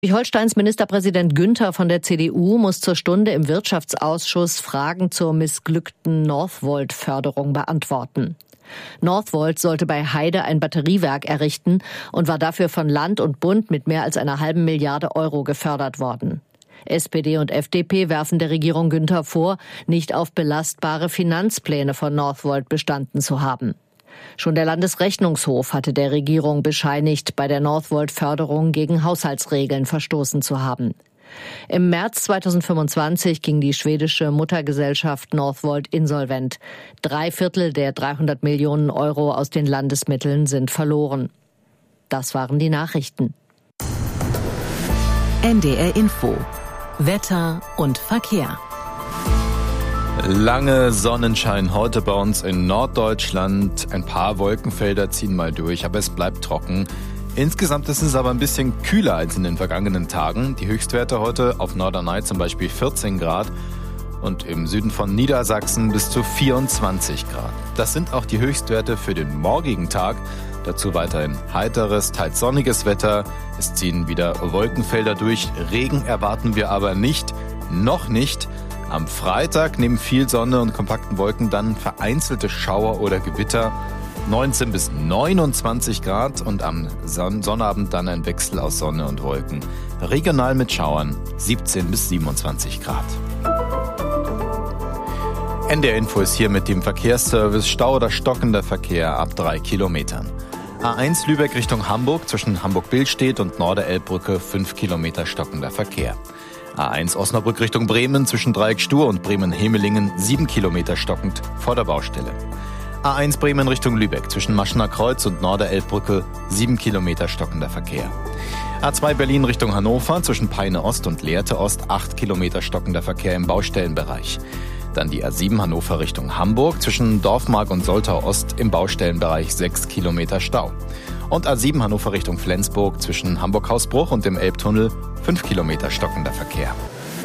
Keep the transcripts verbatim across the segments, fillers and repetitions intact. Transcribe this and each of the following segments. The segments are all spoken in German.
Schleswig-Holsteins Ministerpräsident Günther von der C D U muss zur Stunde im Wirtschaftsausschuss Fragen zur missglückten Northvolt-Förderung beantworten. Northvolt sollte bei Heide ein Batteriewerk errichten und war dafür von Land und Bund mit mehr als einer halben Milliarde Euro gefördert worden. S P D und F D P werfen der Regierung Günther vor, nicht auf belastbare Finanzpläne von Northvolt bestanden zu haben. Schon der Landesrechnungshof hatte der Regierung bescheinigt, bei der Northvolt-Förderung gegen Haushaltsregeln verstoßen zu haben. Im März zweitausendfünfundzwanzig ging die schwedische Muttergesellschaft Northvolt insolvent. Drei Viertel der dreihundert Millionen Euro aus den Landesmitteln sind verloren. Das waren die Nachrichten. N D R Info. Wetter und Verkehr. Lange Sonnenschein heute bei uns in Norddeutschland. Ein paar Wolkenfelder ziehen mal durch, aber es bleibt trocken. Insgesamt ist es aber ein bisschen kühler als in den vergangenen Tagen. Die Höchstwerte heute auf Norderney zum Beispiel vierzehn Grad und im Süden von Niedersachsen bis zu vierundzwanzig Grad. Das sind auch die Höchstwerte für den morgigen Tag. Dazu weiterhin heiteres, teils sonniges Wetter. Es ziehen wieder Wolkenfelder durch. Regen erwarten wir aber nicht, noch nicht. Am Freitag neben viel Sonne und kompakten Wolken dann vereinzelte Schauer oder Gewitter. neunzehn bis neunundzwanzig Grad und am Son- Sonnabend dann ein Wechsel aus Sonne und Wolken. Regional mit Schauern siebzehn bis siebenundzwanzig Grad. N D R Info ist hier mit dem Verkehrsservice. Stau oder stockender Verkehr ab drei Kilometern. A eins Lübeck Richtung Hamburg zwischen Hamburg-Billstedt und Norderelbbrücke fünf Kilometer stockender Verkehr. A eins Osnabrück Richtung Bremen zwischen Dreieck-Stur und Bremen-Hemelingen sieben Kilometer stockend vor der Baustelle. A eins Bremen Richtung Lübeck zwischen Maschener Kreuz und Norderelbbrücke sieben Kilometer stockender Verkehr. A zwei Berlin Richtung Hannover zwischen Peine Ost und Lehrte Ost acht Kilometer stockender Verkehr im Baustellenbereich. Dann die A sieben Hannover Richtung Hamburg zwischen Dorfmark und Soltau Ost im Baustellenbereich sechs Kilometer Stau. Und A sieben Hannover Richtung Flensburg zwischen Hamburg-Hausbruch und dem Elbtunnel fünf Kilometer stockender Verkehr.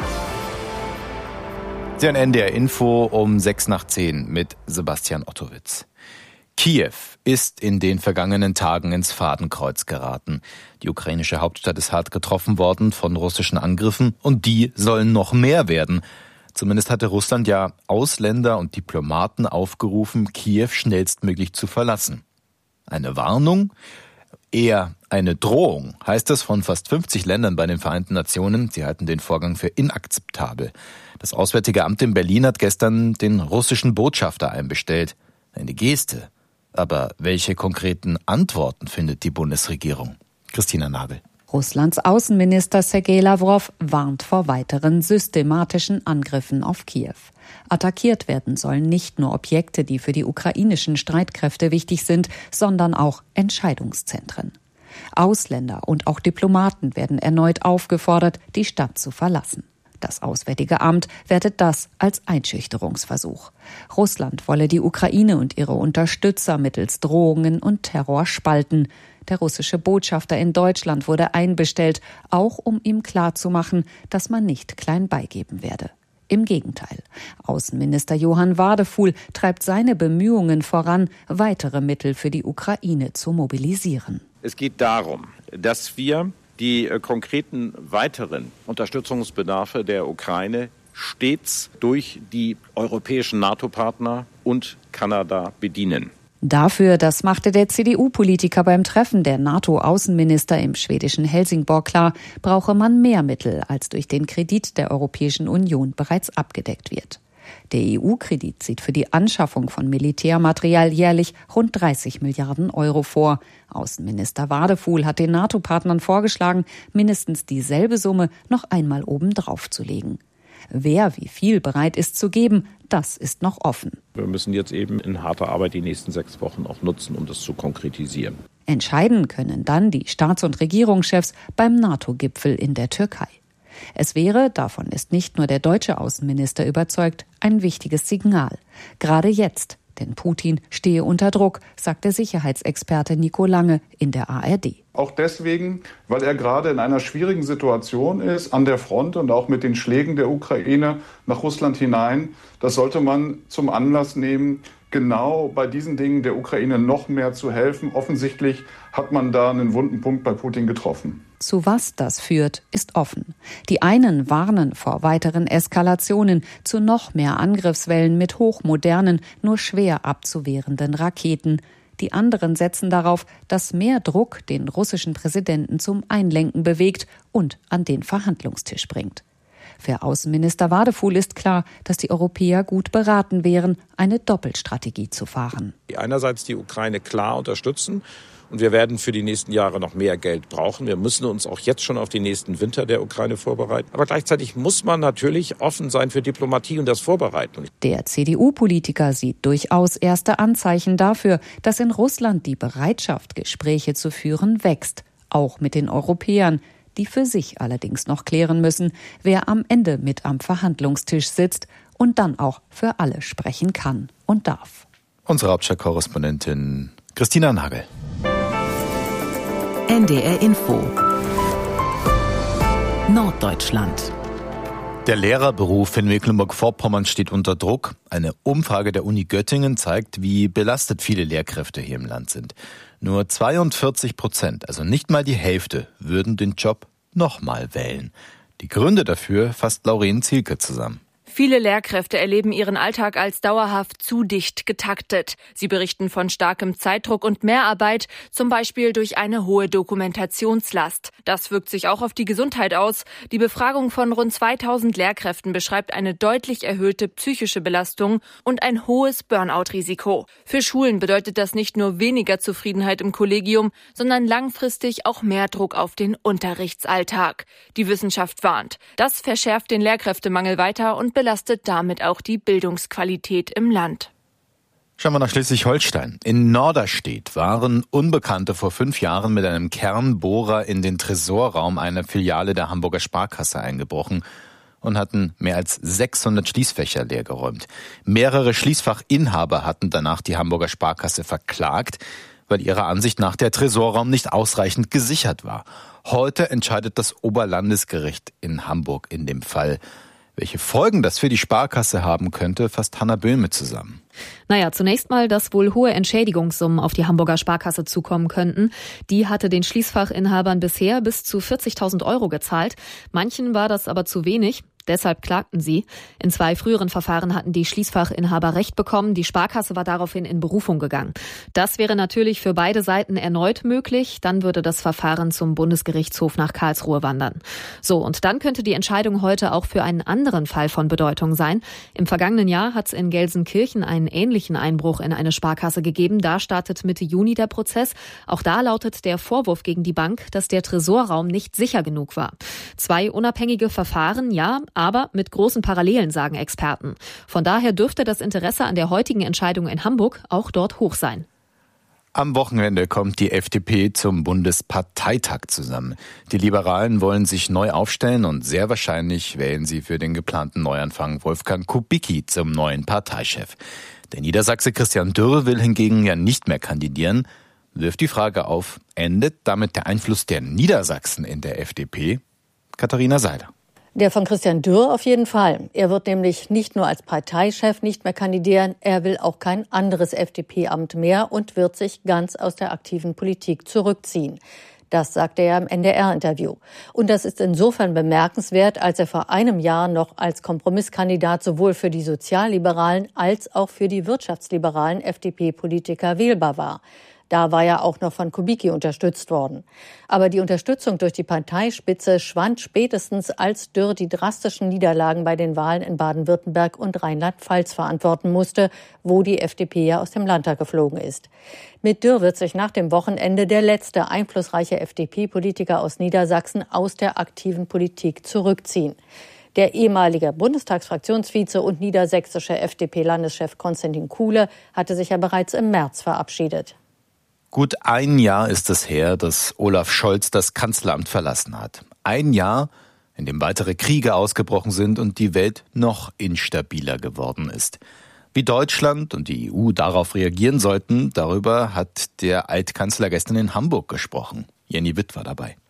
Sie hören N D R Info um sechs nach zehn mit Sebastian Ottowitz. Kiew ist in den vergangenen Tagen ins Fadenkreuz geraten. Die ukrainische Hauptstadt ist hart getroffen worden von russischen Angriffen und die sollen noch mehr werden. Zumindest hatte Russland ja Ausländer und Diplomaten aufgerufen, Kiew schnellstmöglich zu verlassen. Eine Warnung? Eher eine Drohung, heißt es von fast fünfzig Ländern bei den Vereinten Nationen. Sie halten den Vorgang für inakzeptabel. Das Auswärtige Amt in Berlin hat gestern den russischen Botschafter einbestellt. Eine Geste. Aber welche konkreten Antworten findet die Bundesregierung? Christina Nabel. Russlands Außenminister Sergei Lawrow warnt vor weiteren systematischen Angriffen auf Kiew. Attackiert werden sollen nicht nur Objekte, die für die ukrainischen Streitkräfte wichtig sind, sondern auch Entscheidungszentren. Ausländer und auch Diplomaten werden erneut aufgefordert, die Stadt zu verlassen. Das Auswärtige Amt wertet das als Einschüchterungsversuch. Russland wolle die Ukraine und ihre Unterstützer mittels Drohungen und Terror spalten. Der russische Botschafter in Deutschland wurde einbestellt, auch um ihm klarzumachen, dass man nicht klein beigeben werde. Im Gegenteil. Außenminister Johann Wadefuhl treibt seine Bemühungen voran, weitere Mittel für die Ukraine zu mobilisieren. Es geht darum, dass wir die äh, konkreten weiteren Unterstützungsbedarfe der Ukraine stets durch die europäischen NATO-Partner und Kanada bedienen. Dafür, das machte der C D U-Politiker beim Treffen der NATO-Außenminister im schwedischen Helsingborg klar, brauche man mehr Mittel, als durch den Kredit der Europäischen Union bereits abgedeckt wird. Der E U-Kredit sieht für die Anschaffung von Militärmaterial jährlich rund dreißig Milliarden Euro vor. Außenminister Wadefuhl hat den NATO-Partnern vorgeschlagen, mindestens dieselbe Summe noch einmal obendrauf zu legen. Wer wie viel bereit ist zu geben, das ist noch offen. Wir müssen jetzt eben in harter Arbeit die nächsten sechs Wochen auch nutzen, um das zu konkretisieren. Entscheiden können dann die Staats- und Regierungschefs beim NATO-Gipfel in der Türkei. Es wäre, davon ist nicht nur der deutsche Außenminister überzeugt, ein wichtiges Signal. Gerade jetzt, denn Putin stehe unter Druck, sagt der Sicherheitsexperte Nico Lange in der A R D. Auch deswegen, weil er gerade in einer schwierigen Situation ist, an der Front und auch mit den Schlägen der Ukraine nach Russland hinein. Das sollte man zum Anlass nehmen, genau bei diesen Dingen der Ukraine noch mehr zu helfen. Offensichtlich hat man da einen wunden Punkt bei Putin getroffen. Zu was das führt, ist offen. Die einen warnen vor weiteren Eskalationen, zu noch mehr Angriffswellen mit hochmodernen, nur schwer abzuwehrenden Raketen. Die anderen setzen darauf, dass mehr Druck den russischen Präsidenten zum Einlenken bewegt und an den Verhandlungstisch bringt. Für Außenminister Wadefuhl ist klar, dass die Europäer gut beraten wären, eine Doppelstrategie zu fahren. Einerseits die Ukraine klar unterstützen. Und wir werden für die nächsten Jahre noch mehr Geld brauchen. Wir müssen uns auch jetzt schon auf die nächsten Winter der Ukraine vorbereiten. Aber gleichzeitig muss man natürlich offen sein für Diplomatie und das Vorbereiten. Der C D U-Politiker sieht durchaus erste Anzeichen dafür, dass in Russland die Bereitschaft, Gespräche zu führen, wächst. Auch mit den Europäern, die für sich allerdings noch klären müssen, wer am Ende mit am Verhandlungstisch sitzt und dann auch für alle sprechen kann und darf. Unsere Hauptstadtkorrespondentin Christina Nagel. N D R Info Norddeutschland. Der Lehrerberuf in Mecklenburg-Vorpommern steht unter Druck. Eine Umfrage der Uni Göttingen zeigt, wie belastet viele Lehrkräfte hier im Land sind. Nur zweiundvierzig Prozent, also nicht mal die Hälfte, würden den Job nochmal wählen. Die Gründe dafür fasst Lauren Zielke zusammen. Viele Lehrkräfte erleben ihren Alltag als dauerhaft zu dicht getaktet. Sie berichten von starkem Zeitdruck und Mehrarbeit, zum Beispiel durch eine hohe Dokumentationslast. Das wirkt sich auch auf die Gesundheit aus. Die Befragung von rund zweitausend Lehrkräften beschreibt eine deutlich erhöhte psychische Belastung und ein hohes Burnout-Risiko. Für Schulen bedeutet das nicht nur weniger Zufriedenheit im Kollegium, sondern langfristig auch mehr Druck auf den Unterrichtsalltag. Die Wissenschaft warnt. Das verschärft den Lehrkräftemangel weiter und belastet damit auch die Bildungsqualität im Land. Schauen wir nach Schleswig-Holstein. In Norderstedt waren Unbekannte vor fünf Jahren mit einem Kernbohrer in den Tresorraum einer Filiale der Hamburger Sparkasse eingebrochen und hatten mehr als sechshundert Schließfächer leergeräumt. Mehrere Schließfachinhaber hatten danach die Hamburger Sparkasse verklagt, weil ihrer Ansicht nach der Tresorraum nicht ausreichend gesichert war. Heute entscheidet das Oberlandesgericht in Hamburg in dem Fall. Welche Folgen das für die Sparkasse haben könnte, fasst Hanna Böhme zusammen. Naja, zunächst mal, dass wohl hohe Entschädigungssummen auf die Hamburger Sparkasse zukommen könnten. Die hatte den Schließfachinhabern bisher bis zu vierzigtausend Euro gezahlt. Manchen war das aber zu wenig. Deshalb klagten sie. In zwei früheren Verfahren hatten die Schließfachinhaber Recht bekommen. Die Sparkasse war daraufhin in Berufung gegangen. Das wäre natürlich für beide Seiten erneut möglich. Dann würde das Verfahren zum Bundesgerichtshof nach Karlsruhe wandern. So, und dann könnte die Entscheidung heute auch für einen anderen Fall von Bedeutung sein. Im vergangenen Jahr hat es in Gelsenkirchen einen ähnlichen Einbruch in eine Sparkasse gegeben. Da startet Mitte Juni der Prozess. Auch da lautet der Vorwurf gegen die Bank, dass der Tresorraum nicht sicher genug war. Zwei unabhängige Verfahren, ja, aber mit großen Parallelen, sagen Experten. Von daher dürfte das Interesse an der heutigen Entscheidung in Hamburg auch dort hoch sein. Am Wochenende kommt die F D P zum Bundesparteitag zusammen. Die Liberalen wollen sich neu aufstellen und sehr wahrscheinlich wählen sie für den geplanten Neuanfang Wolfgang Kubicki zum neuen Parteichef. Der Niedersachse Christian Dürr will hingegen ja nicht mehr kandidieren. Wirft die Frage auf, endet damit der Einfluss der Niedersachsen in der F D P? Katharina Seiler. Der von Christian Dürr auf jeden Fall. Er wird nämlich nicht nur als Parteichef nicht mehr kandidieren, er will auch kein anderes F D P-Amt mehr und wird sich ganz aus der aktiven Politik zurückziehen. Das sagte er im N D R-Interview. Und das ist insofern bemerkenswert, als er vor einem Jahr noch als Kompromisskandidat sowohl für die sozialliberalen als auch für die wirtschaftsliberalen F D P-Politiker wählbar war. Da war er auch noch von Kubicki unterstützt worden. Aber die Unterstützung durch die Parteispitze schwand spätestens, als Dürr die drastischen Niederlagen bei den Wahlen in Baden-Württemberg und Rheinland-Pfalz verantworten musste, wo die F D P ja aus dem Landtag geflogen ist. Mit Dürr wird sich nach dem Wochenende der letzte einflussreiche F D P-Politiker aus Niedersachsen aus der aktiven Politik zurückziehen. Der ehemalige Bundestagsfraktionsvize und niedersächsische F D P-Landeschef Konstantin Kuhle hatte sich ja bereits im März verabschiedet. Gut ein Jahr ist es her, dass Olaf Scholz das Kanzleramt verlassen hat. Ein Jahr, in dem weitere Kriege ausgebrochen sind und die Welt noch instabiler geworden ist. Wie Deutschland und die E U darauf reagieren sollten, darüber hat der Altkanzler gestern in Hamburg gesprochen. Jenny Witt war dabei.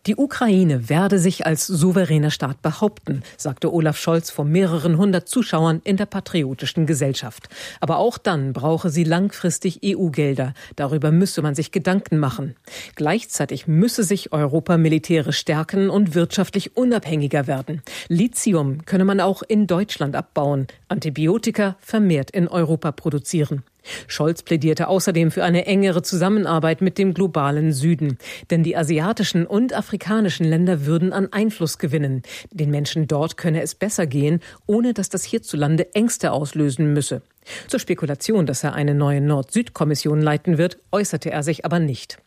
Die Ukraine werde sich als souveräner Staat behaupten, sagte Olaf Scholz vor mehreren hundert Zuschauern in der Patriotischen Gesellschaft. Aber auch dann brauche sie langfristig E U-Gelder. Darüber müsse man sich Gedanken machen. Gleichzeitig müsse sich Europa militärisch stärken und wirtschaftlich unabhängiger werden. Lithium könne man auch in Deutschland abbauen, Antibiotika vermehrt in Europa produzieren. Scholz plädierte außerdem für eine engere Zusammenarbeit mit dem globalen Süden. Denn die asiatischen und afrikanischen Länder würden an Einfluss gewinnen. Den Menschen dort könne es besser gehen, ohne dass das hierzulande Ängste auslösen müsse. Zur Spekulation, dass er eine neue Nord-Süd-Kommission leiten wird, äußerte er sich aber nicht.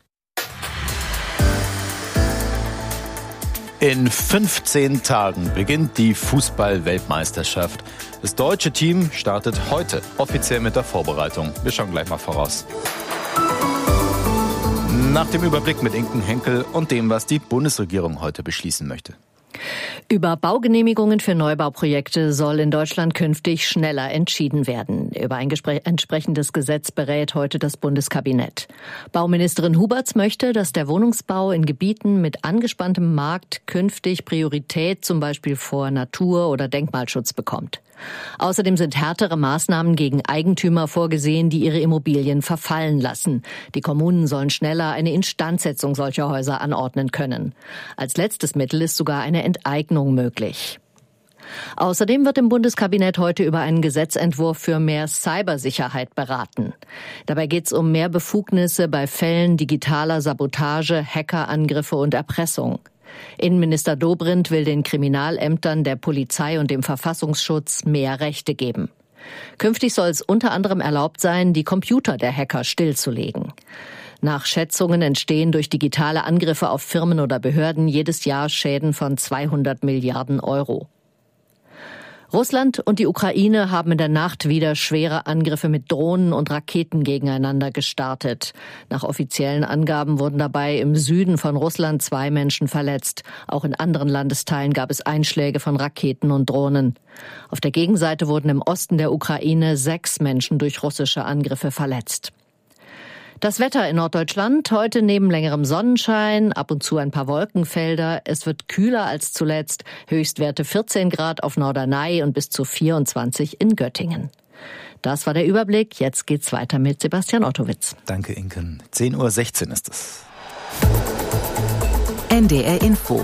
In fünfzehn Tagen beginnt die Fußball-Weltmeisterschaft. Das deutsche Team startet heute offiziell mit der Vorbereitung. Wir schauen gleich mal voraus. Nach dem Überblick mit Inken Henkel und dem, was die Bundesregierung heute beschließen möchte. Über Baugenehmigungen für Neubauprojekte soll in Deutschland künftig schneller entschieden werden. Über ein entsprechendes Gesetz berät heute das Bundeskabinett. Bauministerin Huberts möchte, dass der Wohnungsbau in Gebieten mit angespanntem Markt künftig Priorität, zum Beispiel vor Natur- oder Denkmalschutz bekommt. Außerdem sind härtere Maßnahmen gegen Eigentümer vorgesehen, die ihre Immobilien verfallen lassen. Die Kommunen sollen schneller eine Instandsetzung solcher Häuser anordnen können. Als letztes Mittel ist sogar eine Enteignung möglich. Außerdem wird im Bundeskabinett heute über einen Gesetzentwurf für mehr Cybersicherheit beraten. Dabei geht es um mehr Befugnisse bei Fällen digitaler Sabotage, Hackerangriffe und Erpressung. Innenminister Dobrindt will den Kriminalämtern, der Polizei und dem Verfassungsschutz mehr Rechte geben. Künftig soll es unter anderem erlaubt sein, die Computer der Hacker stillzulegen. Nach Schätzungen entstehen durch digitale Angriffe auf Firmen oder Behörden jedes Jahr Schäden von zweihundert Milliarden Euro. Russland und die Ukraine haben in der Nacht wieder schwere Angriffe mit Drohnen und Raketen gegeneinander gestartet. Nach offiziellen Angaben wurden dabei im Süden von Russland zwei Menschen verletzt. Auch in anderen Landesteilen gab es Einschläge von Raketen und Drohnen. Auf der Gegenseite wurden im Osten der Ukraine sechs Menschen durch russische Angriffe verletzt. Das Wetter in Norddeutschland, heute neben längerem Sonnenschein, ab und zu ein paar Wolkenfelder. Es wird kühler als zuletzt, Höchstwerte vierzehn Grad auf Norderney und bis zu vierundzwanzig in Göttingen. Das war der Überblick, jetzt geht's weiter mit Sebastian Ottowitz. Danke, Inken. zehn Uhr sechzehn ist es. N D R Info.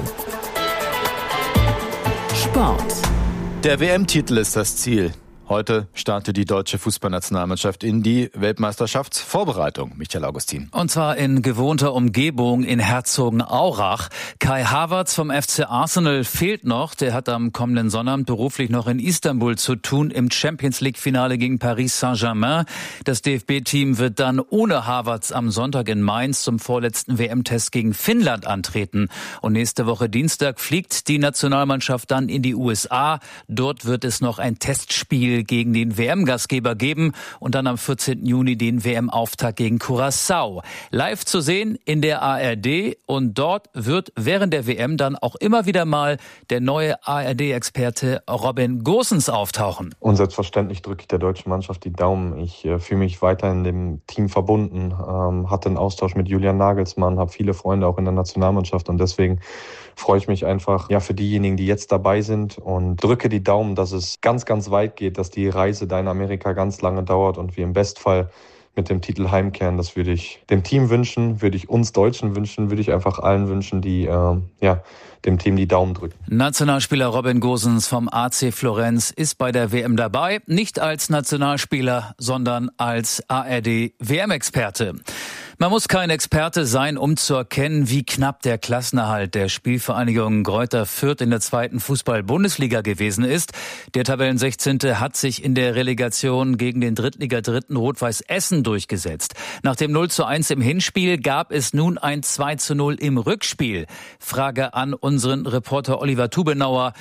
Sport. Der W M-Titel ist das Ziel. Heute startet die deutsche Fußballnationalmannschaft in die Weltmeisterschaftsvorbereitung. Michael Augustin. Und zwar in gewohnter Umgebung in Herzogenaurach. Kai Havertz vom F C Arsenal fehlt noch. Der hat am kommenden Sonnabend beruflich noch in Istanbul zu tun im Champions-League-Finale gegen Paris Saint-Germain. Das D F B-Team wird dann ohne Havertz am Sonntag in Mainz zum vorletzten W M-Test gegen Finnland antreten. Und nächste Woche Dienstag fliegt die Nationalmannschaft dann in die U S A. Dort wird es noch ein Testspiel gegen den W M-Gastgeber geben und dann am vierzehnten Juni den W M-Auftakt gegen Curaçao. Live zu sehen in der A R D und dort wird während der W M dann auch immer wieder mal der neue A R D-Experte Robin Gosens auftauchen. Und selbstverständlich drücke ich der deutschen Mannschaft die Daumen. Ich äh, fühle mich weiter in dem Team verbunden, ähm, hatte einen Austausch mit Julian Nagelsmann, habe viele Freunde auch in der Nationalmannschaft und deswegen freue ich mich einfach ja für diejenigen, die jetzt dabei sind und drücke die Daumen, dass es ganz, ganz weit geht, dass die Reise da in Amerika ganz lange dauert und wir im Bestfall mit dem Titel heimkehren. Das würde ich dem Team wünschen, würde ich uns Deutschen wünschen, würde ich einfach allen wünschen, die äh, ja dem Team die Daumen drücken. Nationalspieler Robin Gosens vom A C Florenz ist bei der W M dabei, nicht als Nationalspieler, sondern als A R D-W M-Experte. Man muss kein Experte sein, um zu erkennen, wie knapp der Klassenerhalt der Spielvereinigung Greuther Fürth in der zweiten Fußball-Bundesliga gewesen ist. Der Tabellensechzehnte hat sich in der Relegation gegen den Drittliga-Dritten Rot-Weiß Essen durchgesetzt. Nach dem null zu eins im Hinspiel gab es nun ein zwei zu null im Rückspiel. Frage an unseren Reporter Oliver Tubenauer.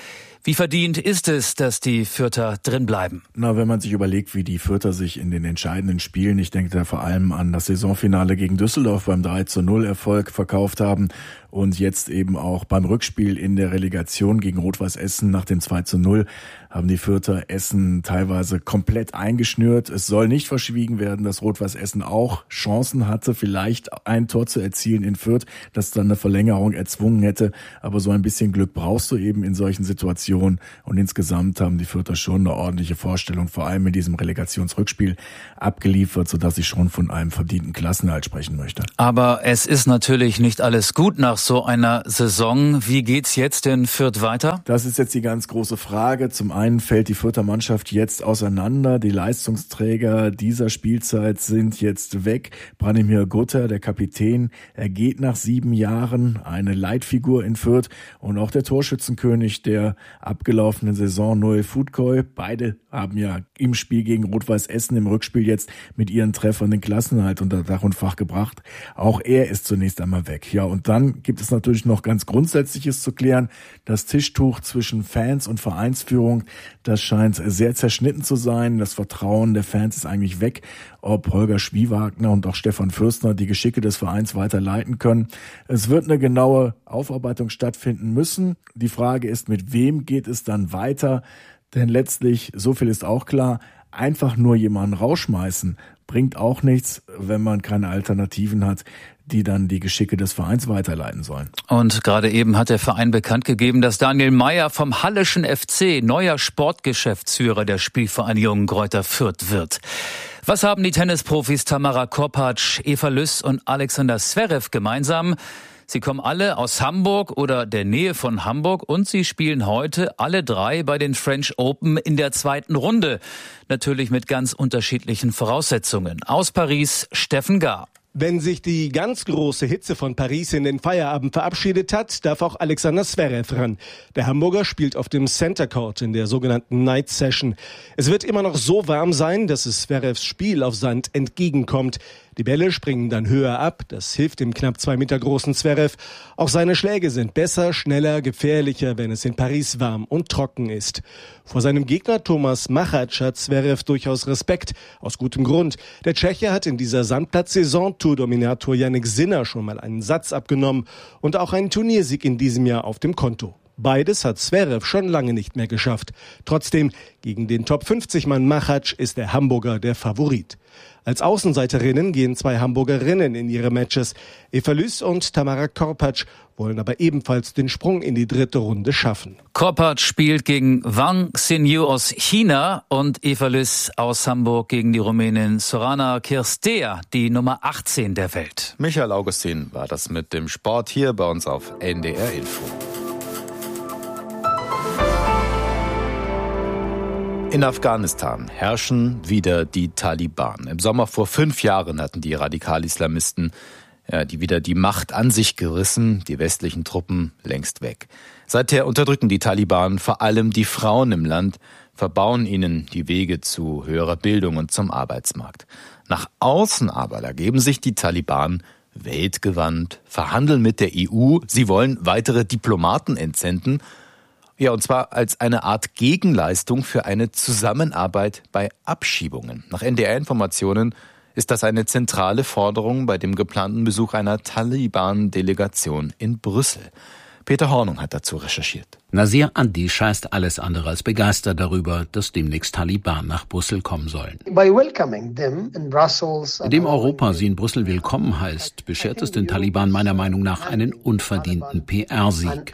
Wie verdient ist es, dass die Fürther drin bleiben? Na, wenn man sich überlegt, wie die Fürther sich in den entscheidenden Spielen, ich denke da vor allem an das Saisonfinale gegen Düsseldorf beim drei zu null Erfolg verkauft haben und jetzt eben auch beim Rückspiel in der Relegation gegen Rot-Weiß Essen nach dem zwei zu null haben die Fürther Essen teilweise komplett eingeschnürt. Es soll nicht verschwiegen werden, dass Rot-Weiß Essen auch Chancen hatte, vielleicht ein Tor zu erzielen in Fürth, das dann eine Verlängerung erzwungen hätte. Aber so ein bisschen Glück brauchst du eben in solchen Situationen. Und insgesamt haben die Fürther schon eine ordentliche Vorstellung, vor allem in diesem Relegationsrückspiel, abgeliefert, sodass ich schon von einem verdienten Klassenerhalt sprechen möchte. Aber es ist natürlich nicht alles gut nach so einer Saison. Wie geht's jetzt in Fürth weiter? Das ist jetzt die ganz große Frage. Zum einen fällt die Fürther Mannschaft jetzt auseinander. Die Leistungsträger dieser Spielzeit sind jetzt weg. Branimir Gutter, der Kapitän, er geht nach sieben Jahren, eine Leitfigur in Fürth. Und auch der Torschützenkönig der abgelaufenen Saison, Noel Futkoi. Beide haben ja im Spiel gegen Rot-Weiß Essen im Rückspiel jetzt mit ihren Treffern den Klassenerhalt unter Dach und Fach gebracht. Auch er ist zunächst einmal weg. Ja, und dann gibt es natürlich noch ganz Grundsätzliches zu klären. Das Tischtuch zwischen Fans und Vereinsführung, das scheint sehr zerschnitten zu sein. Das Vertrauen der Fans ist eigentlich weg. Ob Holger Schwiewagner und auch Stefan Fürstner die Geschicke des Vereins weiter leiten können. Es wird eine genaue Aufarbeitung stattfinden müssen. Die Frage ist, mit wem geht es dann weiter? Denn letztlich, so viel ist auch klar, einfach nur jemanden rausschmeißen bringt auch nichts, wenn man keine Alternativen hat, die dann die Geschicke des Vereins weiterleiten sollen. Und gerade eben hat der Verein bekannt gegeben, dass Daniel Meyer vom Halleschen F C neuer Sportgeschäftsführer der Spielvereinigung Greuther Fürth wird. Was haben die Tennisprofis Tamara Korpatsch, Eva Lüss und Alexander Zverev gemeinsam? Sie kommen alle aus Hamburg oder der Nähe von Hamburg und sie spielen heute alle drei bei den French Open in der zweiten Runde. Natürlich mit ganz unterschiedlichen Voraussetzungen. Aus Paris, Steffen Gahr. Wenn sich die ganz große Hitze von Paris in den Feierabend verabschiedet hat, darf auch Alexander Zverev ran. Der Hamburger spielt auf dem Center Court in der sogenannten Night Session. Es wird immer noch so warm sein, dass es Zverevs Spiel auf Sand entgegenkommt. Die Bälle springen dann höher ab, das hilft dem knapp zwei Meter großen Zverev. Auch seine Schläge sind besser, schneller, gefährlicher, wenn es in Paris warm und trocken ist. Vor seinem Gegner Thomas Machac hat Zverev durchaus Respekt, aus gutem Grund. Der Tscheche hat in dieser Sandplatzsaison Tourdominator Jannik Sinner schon mal einen Satz abgenommen und auch einen Turniersieg in diesem Jahr auf dem Konto. Beides hat Zverev schon lange nicht mehr geschafft. Trotzdem, gegen den Top fünfzig Mann Machac ist der Hamburger der Favorit. Als Außenseiterinnen gehen zwei Hamburgerinnen in ihre Matches. Eva Lüss und Tamara Korpatsch wollen aber ebenfalls den Sprung in die dritte Runde schaffen. Korpatsch spielt gegen Wang Xinyu aus China und Eva Lüss aus Hamburg gegen die Rumänin Sorana Kirstea, die Nummer achtzehn der Welt. Michael Augustin war das mit dem Sport hier bei uns auf N D R Info. In Afghanistan herrschen wieder die Taliban. Im Sommer vor fünf Jahren hatten die Radikal-Islamisten ja, die wieder die Macht an sich gerissen, die westlichen Truppen längst weg. Seither unterdrücken die Taliban vor allem die Frauen im Land, verbauen ihnen die Wege zu höherer Bildung und zum Arbeitsmarkt. Nach außen aber, da geben sich die Taliban weltgewandt, verhandeln mit der E U, sie wollen weitere Diplomaten entsenden. Ja, und zwar als eine Art Gegenleistung für eine Zusammenarbeit bei Abschiebungen. Nach N D R-Informationen ist das eine zentrale Forderung bei dem geplanten Besuch einer Taliban-Delegation in Brüssel. Peter Hornung hat dazu recherchiert. Nasir Andisha ist alles andere als begeistert darüber, dass demnächst Taliban nach Brüssel kommen sollen. Indem Europa sie in Brüssel willkommen heißt, beschert es den Taliban meiner Meinung nach einen unverdienten P R-Sieg.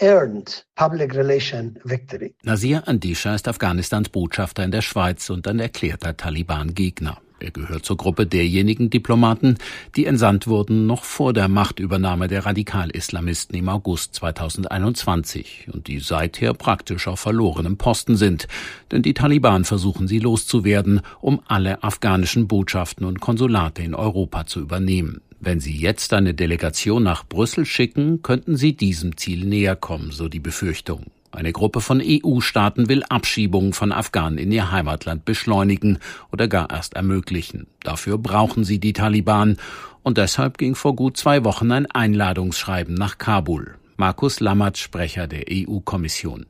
Nasir Andisha ist Afghanistans Botschafter in der Schweiz und ein erklärter Taliban-Gegner. Er gehört zur Gruppe derjenigen Diplomaten, die entsandt wurden noch vor der Machtübernahme der Radikal-Islamisten im August zweitausendeinundzwanzig und die seither praktisch auf verlorenem Posten sind. Denn die Taliban versuchen sie loszuwerden, um alle afghanischen Botschaften und Konsulate in Europa zu übernehmen. Wenn sie jetzt eine Delegation nach Brüssel schicken, könnten sie diesem Ziel näher kommen, so die Befürchtung. Eine Gruppe von E U-Staaten will Abschiebungen von Afghanen in ihr Heimatland beschleunigen oder gar erst ermöglichen. Dafür brauchen sie die Taliban. Und deshalb ging vor gut zwei Wochen ein Einladungsschreiben nach Kabul. Markus Lammert, Sprecher der E U-Kommission.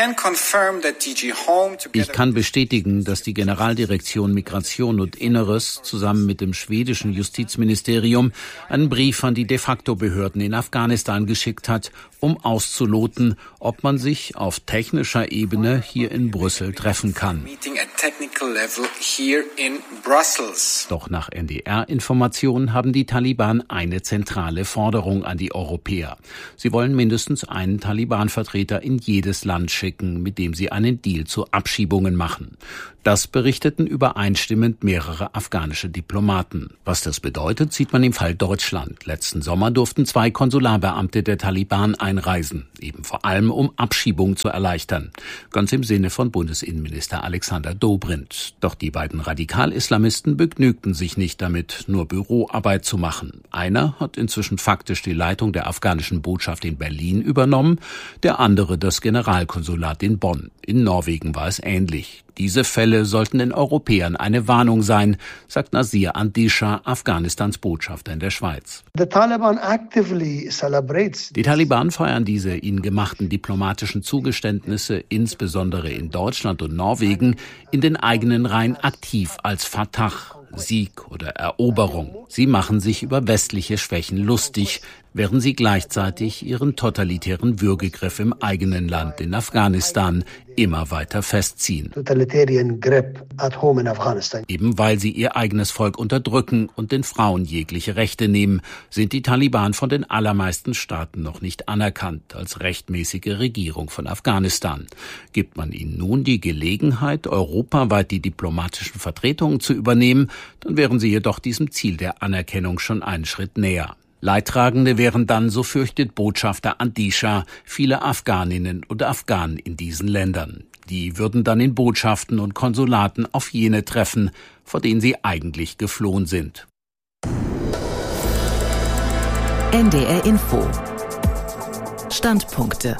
Ich kann bestätigen, dass die Generaldirektion Migration und Inneres zusammen mit dem schwedischen Justizministerium einen Brief an die de facto Behörden in Afghanistan geschickt hat, um auszuloten, ob man sich auf technischer Ebene hier in Brüssel treffen kann. Doch nach N D R-Informationen haben die Taliban eine zentrale Forderung an die Europäer. Sie wollen mindestens einen Taliban-Vertreter in jedes Land schicken, mit dem sie einen Deal zu Abschiebungen machen. Das berichteten übereinstimmend mehrere afghanische Diplomaten. Was das bedeutet, sieht man im Fall Deutschland. Letzten Sommer durften zwei Konsularbeamte der Taliban einreisen, eben vor allem um Abschiebungen zu erleichtern. Ganz im Sinne von Bundesinnenminister Alexander Dobrindt. Doch die beiden Radikal-Islamisten begnügten sich nicht damit, nur Büroarbeit zu machen. Einer hat inzwischen faktisch die Leitung der afghanischen Botschaft in Berlin übernommen, der andere das Generalkonsulat in Bonn. In Norwegen war es ähnlich. Diese Fälle sollten den Europäern eine Warnung sein, sagt Nasir Andisha, Afghanistans Botschafter in der Schweiz. Die Taliban feiern diese ihnen gemachten diplomatischen Zugeständnisse, insbesondere in Deutschland und Norwegen, in den eigenen Reihen aktiv als Fatah, Sieg oder Eroberung. Sie machen sich über westliche Schwächen lustig, während sie gleichzeitig ihren totalitären Würgegriff im eigenen Land in Afghanistan immer weiter festziehen. Eben weil sie ihr eigenes Volk unterdrücken und den Frauen jegliche Rechte nehmen, sind die Taliban von den allermeisten Staaten noch nicht anerkannt als rechtmäßige Regierung von Afghanistan. Gibt man ihnen nun die Gelegenheit, europaweit die diplomatischen Vertretungen zu übernehmen, dann wären sie jedoch diesem Ziel der Anerkennung schon einen Schritt näher. Leidtragende wären dann, so fürchtet Botschafter Andisha, viele Afghaninnen und Afghanen in diesen Ländern. Die würden dann in Botschaften und Konsulaten auf jene treffen, vor denen sie eigentlich geflohen sind. N D R Info. Standpunkte.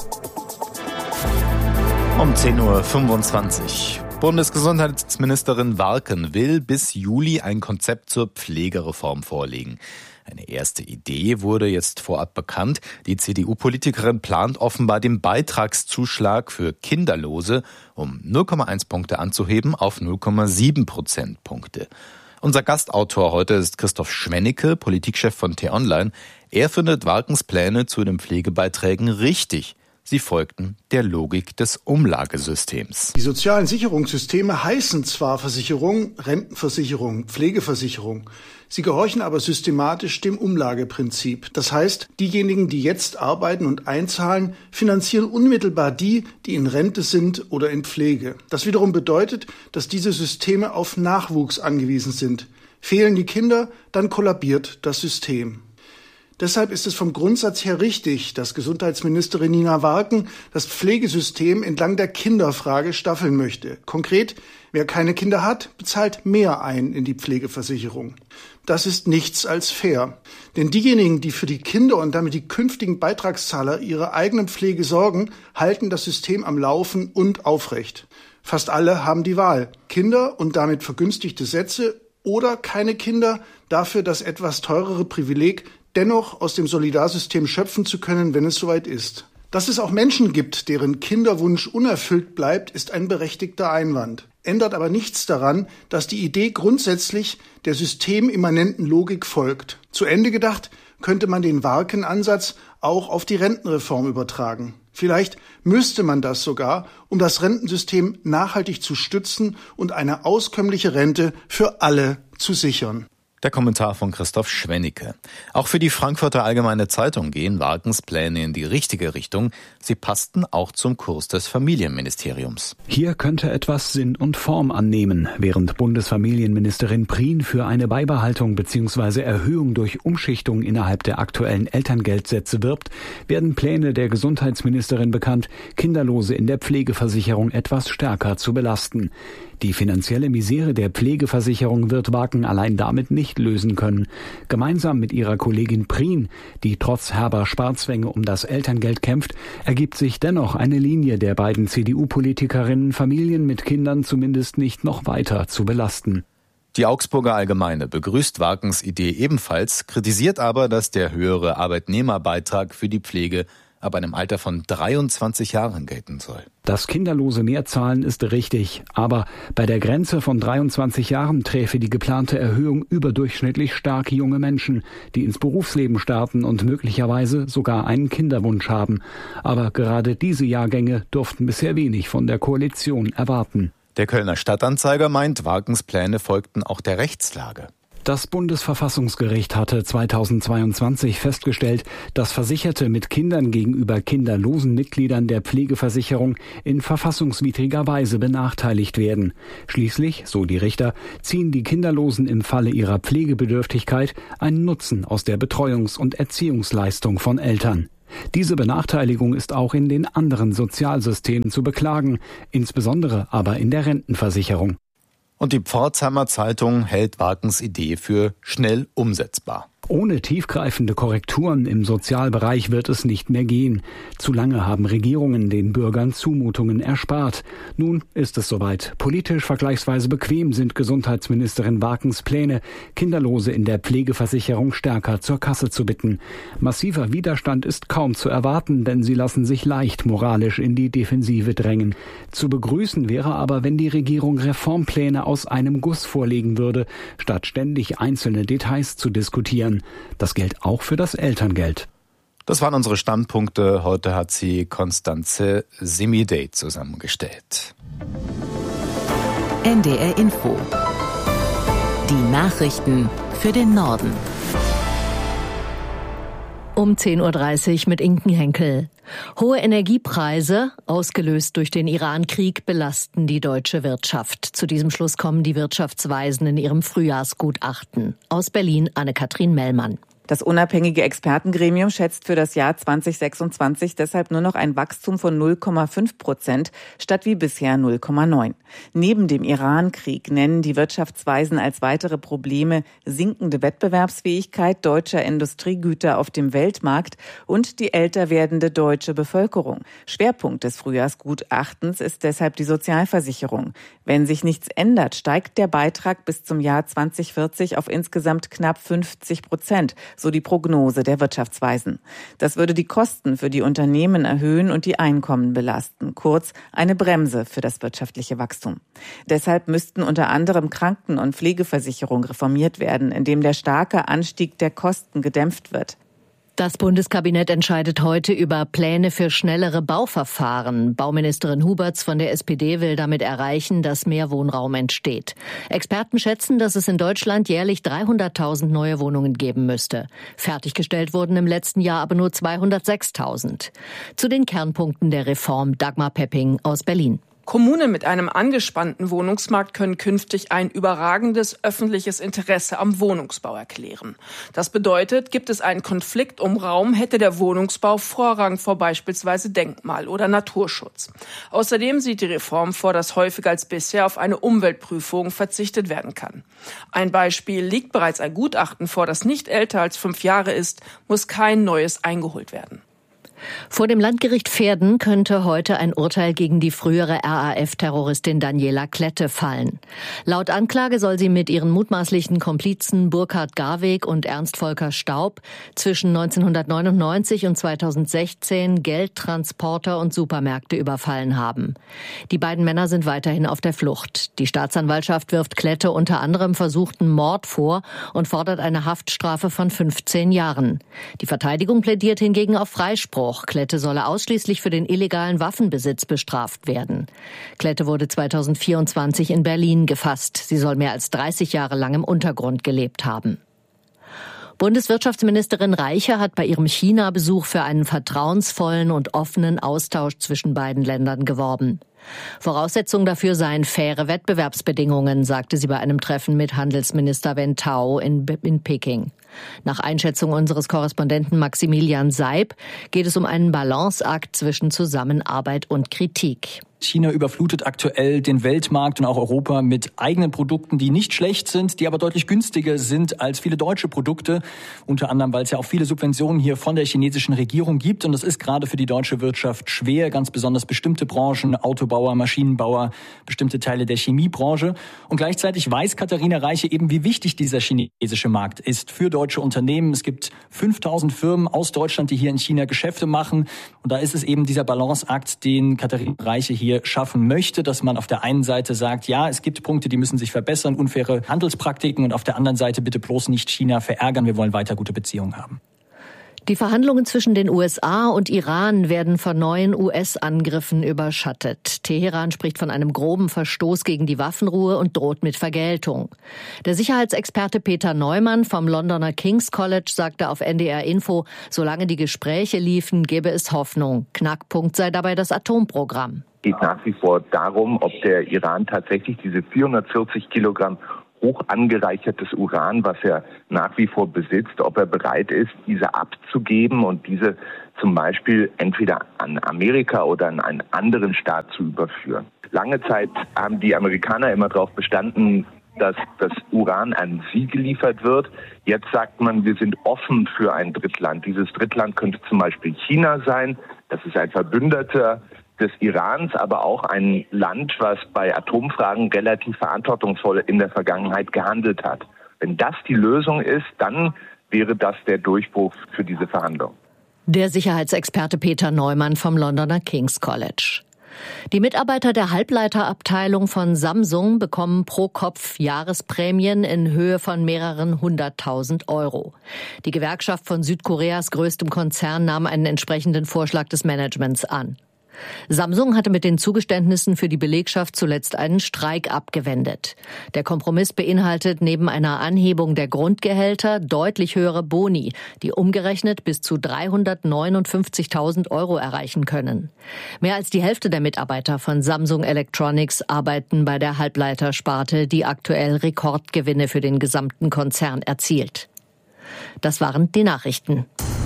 Um zehn Uhr fünfundzwanzig. Bundesgesundheitsministerin Warken will bis Juli ein Konzept zur Pflegereform vorlegen. Eine erste Idee wurde jetzt vorab bekannt. Die C D U-Politikerin plant offenbar den Beitragszuschlag für Kinderlose um null Komma eins Punkte anzuheben auf null Komma sieben Prozentpunkte. Unser Gastautor heute ist Christoph Schwennicke, Politikchef von T-Online. Er findet Warkens Pläne zu den Pflegebeiträgen richtig. Sie folgten der Logik des Umlagesystems. Die sozialen Sicherungssysteme heißen zwar Versicherung, Rentenversicherung, Pflegeversicherung. Sie gehorchen aber systematisch dem Umlageprinzip. Das heißt, diejenigen, die jetzt arbeiten und einzahlen, finanzieren unmittelbar die, die in Rente sind oder in Pflege. Das wiederum bedeutet, dass diese Systeme auf Nachwuchs angewiesen sind. Fehlen die Kinder, dann kollabiert das System. Deshalb ist es vom Grundsatz her richtig, dass Gesundheitsministerin Nina Warken das Pflegesystem entlang der Kinderfrage staffeln möchte. Konkret, wer keine Kinder hat, bezahlt mehr ein in die Pflegeversicherung. Das ist nichts als fair. Denn diejenigen, die für die Kinder und damit die künftigen Beitragszahler ihrer eigenen Pflege sorgen, halten das System am Laufen und aufrecht. Fast alle haben die Wahl. Kinder und damit vergünstigte Sätze oder keine Kinder, dafür das etwas teurere Privileg, dennoch aus dem Solidarsystem schöpfen zu können, wenn es soweit ist. Dass es auch Menschen gibt, deren Kinderwunsch unerfüllt bleibt, ist ein berechtigter Einwand. Ändert aber nichts daran, dass die Idee grundsätzlich der systemimmanenten Logik folgt. Zu Ende gedacht könnte man den Warken-Ansatz auch auf die Rentenreform übertragen. Vielleicht müsste man das sogar, um das Rentensystem nachhaltig zu stützen und eine auskömmliche Rente für alle zu sichern. Der Kommentar von Christoph Schwennicke. Auch für die Frankfurter Allgemeine Zeitung gehen Warkens Pläne in die richtige Richtung. Sie passten auch zum Kurs des Familienministeriums. Hier könnte etwas Sinn und Form annehmen. Während Bundesfamilienministerin Prien für eine Beibehaltung bzw. Erhöhung durch Umschichtung innerhalb der aktuellen Elterngeldsätze wirbt, werden Pläne der Gesundheitsministerin bekannt, Kinderlose in der Pflegeversicherung etwas stärker zu belasten. Die finanzielle Misere der Pflegeversicherung wird Warken allein damit nicht lösen können. Gemeinsam mit ihrer Kollegin Prien, die trotz herber Sparzwänge um das Elterngeld kämpft, ergibt sich dennoch eine Linie der beiden C D U-Politikerinnen, Familien mit Kindern zumindest nicht noch weiter zu belasten. Die Augsburger Allgemeine begrüßt Warkens Idee ebenfalls, kritisiert aber, dass der höhere Arbeitnehmerbeitrag für die Pflege ab einem Alter von dreiundzwanzig Jahren gelten soll. Das kinderlose Mehrzahlen ist richtig, aber bei der Grenze von dreiundzwanzig Jahren träfe die geplante Erhöhung überdurchschnittlich stark junge Menschen, die ins Berufsleben starten und möglicherweise sogar einen Kinderwunsch haben. Aber gerade diese Jahrgänge durften bisher wenig von der Koalition erwarten. Der Kölner Stadtanzeiger meint, Walkens Pläne folgten auch der Rechtslage. Das Bundesverfassungsgericht hatte zweitausendzweiundzwanzig festgestellt, dass Versicherte mit Kindern gegenüber kinderlosen Mitgliedern der Pflegeversicherung in verfassungswidriger Weise benachteiligt werden. Schließlich, so die Richter, ziehen die Kinderlosen im Falle ihrer Pflegebedürftigkeit einen Nutzen aus der Betreuungs- und Erziehungsleistung von Eltern. Diese Benachteiligung ist auch in den anderen Sozialsystemen zu beklagen, insbesondere aber in der Rentenversicherung. Und die Pforzheimer Zeitung hält Walkens Idee für schnell umsetzbar. Ohne tiefgreifende Korrekturen im Sozialbereich wird es nicht mehr gehen. Zu lange haben Regierungen den Bürgern Zumutungen erspart. Nun ist es soweit. Politisch vergleichsweise bequem sind Gesundheitsministerin Walkens Pläne, Kinderlose in der Pflegeversicherung stärker zur Kasse zu bitten. Massiver Widerstand ist kaum zu erwarten, denn sie lassen sich leicht moralisch in die Defensive drängen. Zu begrüßen wäre aber, wenn die Regierung Reformpläne aus einem Guss vorlegen würde, statt ständig einzelne Details zu diskutieren. Das gilt auch für das Elterngeld. Das waren unsere Standpunkte. Heute hat sie Constanze Semidey zusammengestellt. N D R Info. Die Nachrichten für den Norden. Um zehn Uhr dreißig mit Inken Henkel. Hohe Energiepreise, ausgelöst durch den Iran-Krieg, belasten die deutsche Wirtschaft. Zu diesem Schluss kommen die Wirtschaftsweisen in ihrem Frühjahrsgutachten. Aus Berlin Anne-Kathrin Mellmann. Das unabhängige Expertengremium schätzt für das Jahr zweitausendsechsundzwanzig deshalb nur noch ein Wachstum von null Komma fünf Prozent statt wie bisher null Komma neun. Neben dem Iran-Krieg nennen die Wirtschaftsweisen als weitere Probleme sinkende Wettbewerbsfähigkeit deutscher Industriegüter auf dem Weltmarkt und die älter werdende deutsche Bevölkerung. Schwerpunkt des Frühjahrsgutachtens ist deshalb die Sozialversicherung. Wenn sich nichts ändert, steigt der Beitrag bis zum Jahr zweitausendvierzig auf insgesamt knapp fünfzig Prozent. So die Prognose der Wirtschaftsweisen. Das würde die Kosten für die Unternehmen erhöhen und die Einkommen belasten. Kurz, eine Bremse für das wirtschaftliche Wachstum. Deshalb müssten unter anderem Kranken- und Pflegeversicherung reformiert werden, indem der starke Anstieg der Kosten gedämpft wird. Das Bundeskabinett entscheidet heute über Pläne für schnellere Bauverfahren. Bauministerin Huberts von der S P D will damit erreichen, dass mehr Wohnraum entsteht. Experten schätzen, dass es in Deutschland jährlich dreihunderttausend neue Wohnungen geben müsste. Fertiggestellt wurden im letzten Jahr aber nur zweihundertsechstausend. Zu den Kernpunkten der Reform Dagmar Pepping aus Berlin. Kommunen mit einem angespannten Wohnungsmarkt können künftig ein überragendes öffentliches Interesse am Wohnungsbau erklären. Das bedeutet, gibt es einen Konflikt um Raum, hätte der Wohnungsbau Vorrang vor beispielsweise Denkmal- oder Naturschutz. Außerdem sieht die Reform vor, dass häufiger als bisher auf eine Umweltprüfung verzichtet werden kann. Ein Beispiel: Liegt bereits ein Gutachten vor, das nicht älter als fünf Jahre ist, muss kein neues eingeholt werden. Vor dem Landgericht Verden könnte heute ein Urteil gegen die frühere R A F-Terroristin Daniela Klette fallen. Laut Anklage soll sie mit ihren mutmaßlichen Komplizen Burkhard Garweg und Ernst Volker Staub zwischen neunzehnhundertneunundneunzig und zweitausendsechzehn Geldtransporter und Supermärkte überfallen haben. Die beiden Männer sind weiterhin auf der Flucht. Die Staatsanwaltschaft wirft Klette unter anderem versuchten Mord vor und fordert eine Haftstrafe von fünfzehn Jahren. Die Verteidigung plädiert hingegen auf Freispruch. Klette solle ausschließlich für den illegalen Waffenbesitz bestraft werden. Klette wurde zweitausendvierundzwanzig in Berlin gefasst. Sie soll mehr als dreißig Jahre lang im Untergrund gelebt haben. Bundeswirtschaftsministerin Reiche hat bei ihrem China-Besuch für einen vertrauensvollen und offenen Austausch zwischen beiden Ländern geworben. Voraussetzung dafür seien faire Wettbewerbsbedingungen, sagte sie bei einem Treffen mit Handelsminister Wen Tao in, in Peking. Nach Einschätzung unseres Korrespondenten Maximilian Seib geht es um einen Balanceakt zwischen Zusammenarbeit und Kritik. China überflutet aktuell den Weltmarkt und auch Europa mit eigenen Produkten, die nicht schlecht sind, die aber deutlich günstiger sind als viele deutsche Produkte. Unter anderem, weil es ja auch viele Subventionen hier von der chinesischen Regierung gibt. Und das ist gerade für die deutsche Wirtschaft schwer, ganz besonders bestimmte Branchen, Autobau, Autobauer, Maschinenbauer, bestimmte Teile der Chemiebranche. Und gleichzeitig weiß Katharina Reiche eben, wie wichtig dieser chinesische Markt ist für deutsche Unternehmen. Es gibt fünftausend Firmen aus Deutschland, die hier in China Geschäfte machen. Und da ist es eben dieser Balanceakt, den Katharina Reiche hier schaffen möchte, dass man auf der einen Seite sagt, ja, es gibt Punkte, die müssen sich verbessern, unfaire Handelspraktiken, und auf der anderen Seite bitte bloß nicht China verärgern. Wir wollen weiter gute Beziehungen haben. Die Verhandlungen zwischen den U S A und Iran werden von neuen U S-Angriffen überschattet. Teheran spricht von einem groben Verstoß gegen die Waffenruhe und droht mit Vergeltung. Der Sicherheitsexperte Peter Neumann vom Londoner King's College sagte auf N D R Info, solange die Gespräche liefen, gebe es Hoffnung. Knackpunkt sei dabei das Atomprogramm. Es geht nach wie vor darum, ob der Iran tatsächlich diese vierhundertvierzig Kilogramm hoch angereichertes Uran, was er nach wie vor besitzt, ob er bereit ist, diese abzugeben und diese zum Beispiel entweder an Amerika oder an einen anderen Staat zu überführen. Lange Zeit haben die Amerikaner immer darauf bestanden, dass das Uran an sie geliefert wird. Jetzt sagt man, wir sind offen für ein Drittland. Dieses Drittland könnte zum Beispiel China sein. Das ist ein Verbündeter des Irans, aber auch ein Land, was bei Atomfragen relativ verantwortungsvoll in der Vergangenheit gehandelt hat. Wenn das die Lösung ist, dann wäre das der Durchbruch für diese Verhandlung. Der Sicherheitsexperte Peter Neumann vom Londoner King's College. Die Mitarbeiter der Halbleiterabteilung von Samsung bekommen pro Kopf Jahresprämien in Höhe von mehreren hunderttausend Euro. Die Gewerkschaft von Südkoreas größtem Konzern nahm einen entsprechenden Vorschlag des Managements an. Samsung hatte mit den Zugeständnissen für die Belegschaft zuletzt einen Streik abgewendet. Der Kompromiss beinhaltet neben einer Anhebung der Grundgehälter deutlich höhere Boni, die umgerechnet bis zu dreihundertneunundfünfzigtausend Euro erreichen können. Mehr als die Hälfte der Mitarbeiter von Samsung Electronics arbeiten bei der Halbleitersparte, die aktuell Rekordgewinne für den gesamten Konzern erzielt. Das waren die Nachrichten.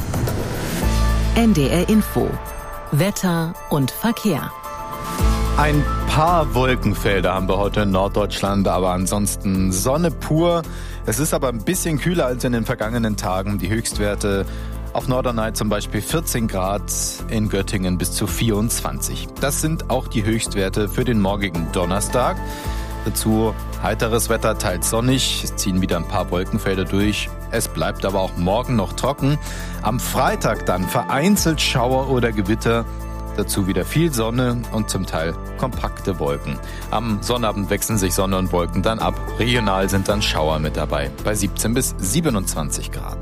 N D R Info. Wetter und Verkehr. Ein paar Wolkenfelder haben wir heute in Norddeutschland, aber ansonsten Sonne pur. Es ist aber ein bisschen kühler als in den vergangenen Tagen. Die Höchstwerte auf Norderney zum Beispiel vierzehn Grad, in Göttingen bis zu vierundzwanzig. Das sind auch die Höchstwerte für den morgigen Donnerstag. Dazu heiteres Wetter, teils sonnig. Es ziehen wieder ein paar Wolkenfelder durch. Es bleibt aber auch morgen noch trocken. Am Freitag dann vereinzelt Schauer oder Gewitter. Dazu wieder viel Sonne und zum Teil kompakte Wolken. Am Sonnabend wechseln sich Sonne und Wolken dann ab. Regional sind dann Schauer mit dabei. Bei siebzehn bis siebenundzwanzig Grad.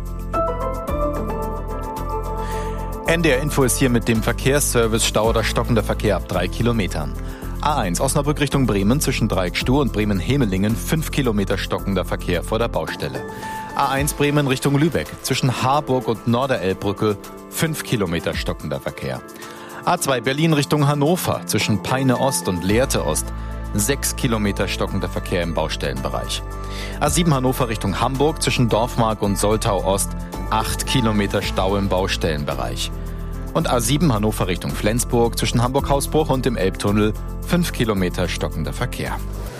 N D R Info ist hier mit dem Verkehrsservice. Stau oder stockender Verkehr ab drei Kilometern. A eins Osnabrück Richtung Bremen zwischen Dreieckstuhl und Bremen-Hemelingen fünf Kilometer stockender Verkehr vor der Baustelle. A eins Bremen Richtung Lübeck zwischen Harburg und Norderelbbrücke fünf Kilometer stockender Verkehr. A zwei Berlin Richtung Hannover zwischen Peine Ost und Lehrte Ost sechs Kilometer stockender Verkehr im Baustellenbereich. A sieben Hannover Richtung Hamburg zwischen Dorfmark und Soltau Ost acht Kilometer Stau im Baustellenbereich. Und A sieben Hannover Richtung Flensburg zwischen Hamburg-Hausbruch und dem Elbtunnel fünf Kilometer stockender Verkehr.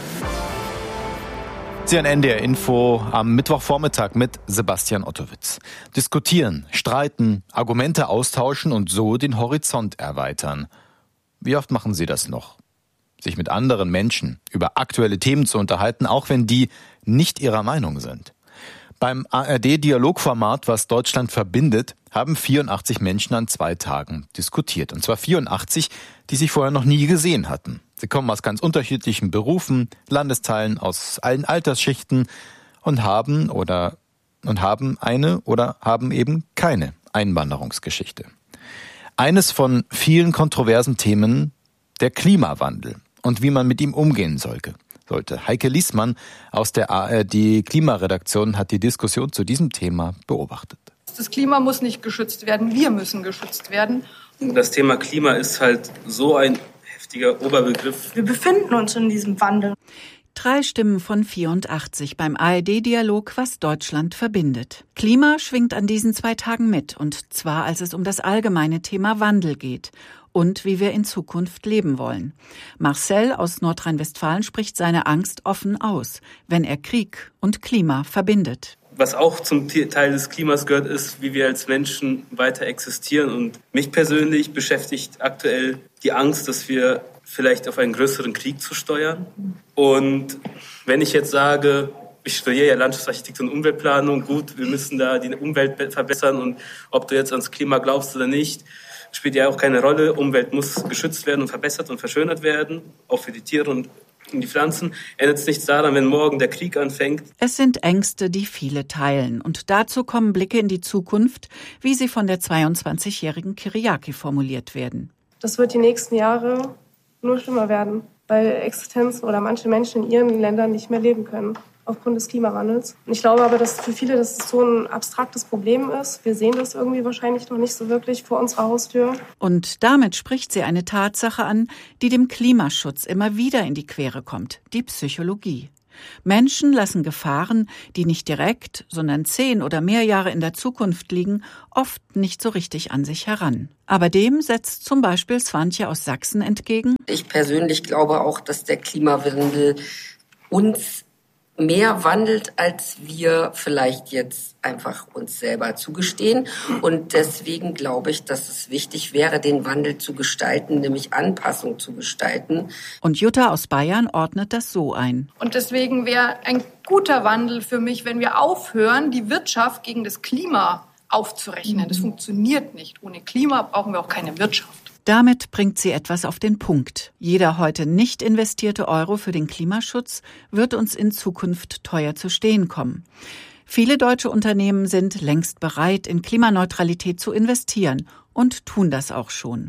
Sie an N D R Info am Mittwochvormittag mit Sebastian Ottowitz. Diskutieren, streiten, Argumente austauschen und so den Horizont erweitern. Wie oft machen Sie das noch? Sich mit anderen Menschen über aktuelle Themen zu unterhalten, auch wenn die nicht Ihrer Meinung sind. Beim A R D-Dialogformat, was Deutschland verbindet, haben vierundachtzig Menschen an zwei Tagen diskutiert. Und zwar vierundachtzig, die sich vorher noch nie gesehen hatten. Sie kommen aus ganz unterschiedlichen Berufen, Landesteilen, aus allen Altersschichten und haben oder und haben eine oder haben eben keine Einwanderungsgeschichte. Eines von vielen kontroversen Themen, der Klimawandel und wie man mit ihm umgehen sollte. sollte. Heike Liesmann aus der A R D-Klimaredaktion hat die Diskussion zu diesem Thema beobachtet. Das Klima muss nicht geschützt werden, wir müssen geschützt werden. Das Thema Klima ist halt so ein heftiger Oberbegriff. Wir befinden uns in diesem Wandel. Drei Stimmen von vierundachtzig beim A R D-Dialog, was Deutschland verbindet. Klima schwingt an diesen zwei Tagen mit, und zwar als es um das allgemeine Thema Wandel geht und wie wir in Zukunft leben wollen. Marcel aus Nordrhein-Westfalen spricht seine Angst offen aus, wenn er Krieg und Klima verbindet. Was auch zum Teil des Klimas gehört, ist, wie wir als Menschen weiter existieren. Und mich persönlich beschäftigt aktuell die Angst, dass wir vielleicht auf einen größeren Krieg zu steuern. Und wenn ich jetzt sage, ich studiere ja Landschaftsarchitektur und Umweltplanung, gut, wir müssen da die Umwelt verbessern und ob du jetzt ans Klima glaubst oder nicht, spielt ja auch keine Rolle. Umwelt muss geschützt werden und verbessert und verschönert werden, auch für die Tiere und die Pflanzen. Ändert es nichts daran, wenn morgen der Krieg anfängt. Es sind Ängste, die viele teilen. Und dazu kommen Blicke in die Zukunft, wie sie von der zweiundzwanzigjährigen Kyriaki formuliert werden. Das wird die nächsten Jahre nur schlimmer werden, weil Existenzen oder manche Menschen in ihren Ländern nicht mehr leben können aufgrund des Klimawandels. Und ich glaube aber, dass für viele das so ein abstraktes Problem ist. Wir sehen das irgendwie wahrscheinlich noch nicht so wirklich vor unserer Haustür. Und damit spricht sie eine Tatsache an, die dem Klimaschutz immer wieder in die Quere kommt: die Psychologie. Menschen lassen Gefahren, die nicht direkt, sondern zehn oder mehr Jahre in der Zukunft liegen, oft nicht so richtig an sich heran. Aber dem setzt zum Beispiel Swantje aus Sachsen entgegen: Ich persönlich glaube auch, dass der Klimawandel uns mehr wandelt, als wir vielleicht jetzt einfach uns selber zugestehen. Und deswegen glaube ich, dass es wichtig wäre, den Wandel zu gestalten, nämlich Anpassung zu gestalten. Und Jutta aus Bayern ordnet das so ein. Und deswegen wäre ein guter Wandel für mich, wenn wir aufhören, die Wirtschaft gegen das Klima aufzurechnen. Das funktioniert nicht. Ohne Klima brauchen wir auch keine Wirtschaft. Damit bringt sie etwas auf den Punkt. Jeder heute nicht investierte Euro für den Klimaschutz wird uns in Zukunft teuer zu stehen kommen. Viele deutsche Unternehmen sind längst bereit, in Klimaneutralität zu investieren und tun das auch schon.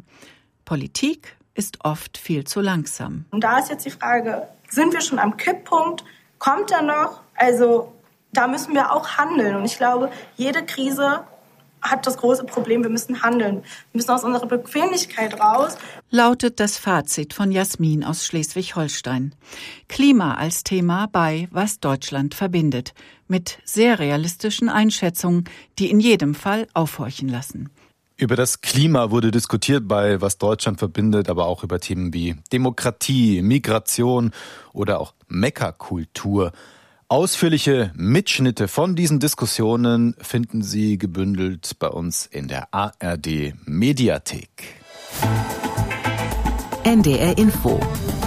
Politik ist oft viel zu langsam. Und da ist jetzt die Frage, sind wir schon am Kipppunkt? Kommt er noch? Also da müssen wir auch handeln. Und ich glaube, jede Krise hat das große Problem, wir müssen handeln. Wir müssen aus unserer Bequemlichkeit raus. Lautet das Fazit von Jasmin aus Schleswig-Holstein. Klima als Thema bei Was Deutschland verbindet. Mit sehr realistischen Einschätzungen, die in jedem Fall aufhorchen lassen. Über das Klima wurde diskutiert bei Was Deutschland verbindet, aber auch über Themen wie Demokratie, Migration oder auch Meckerkultur. Ausführliche Mitschnitte von diesen Diskussionen finden Sie gebündelt bei uns in der A R D Mediathek. N D R Info.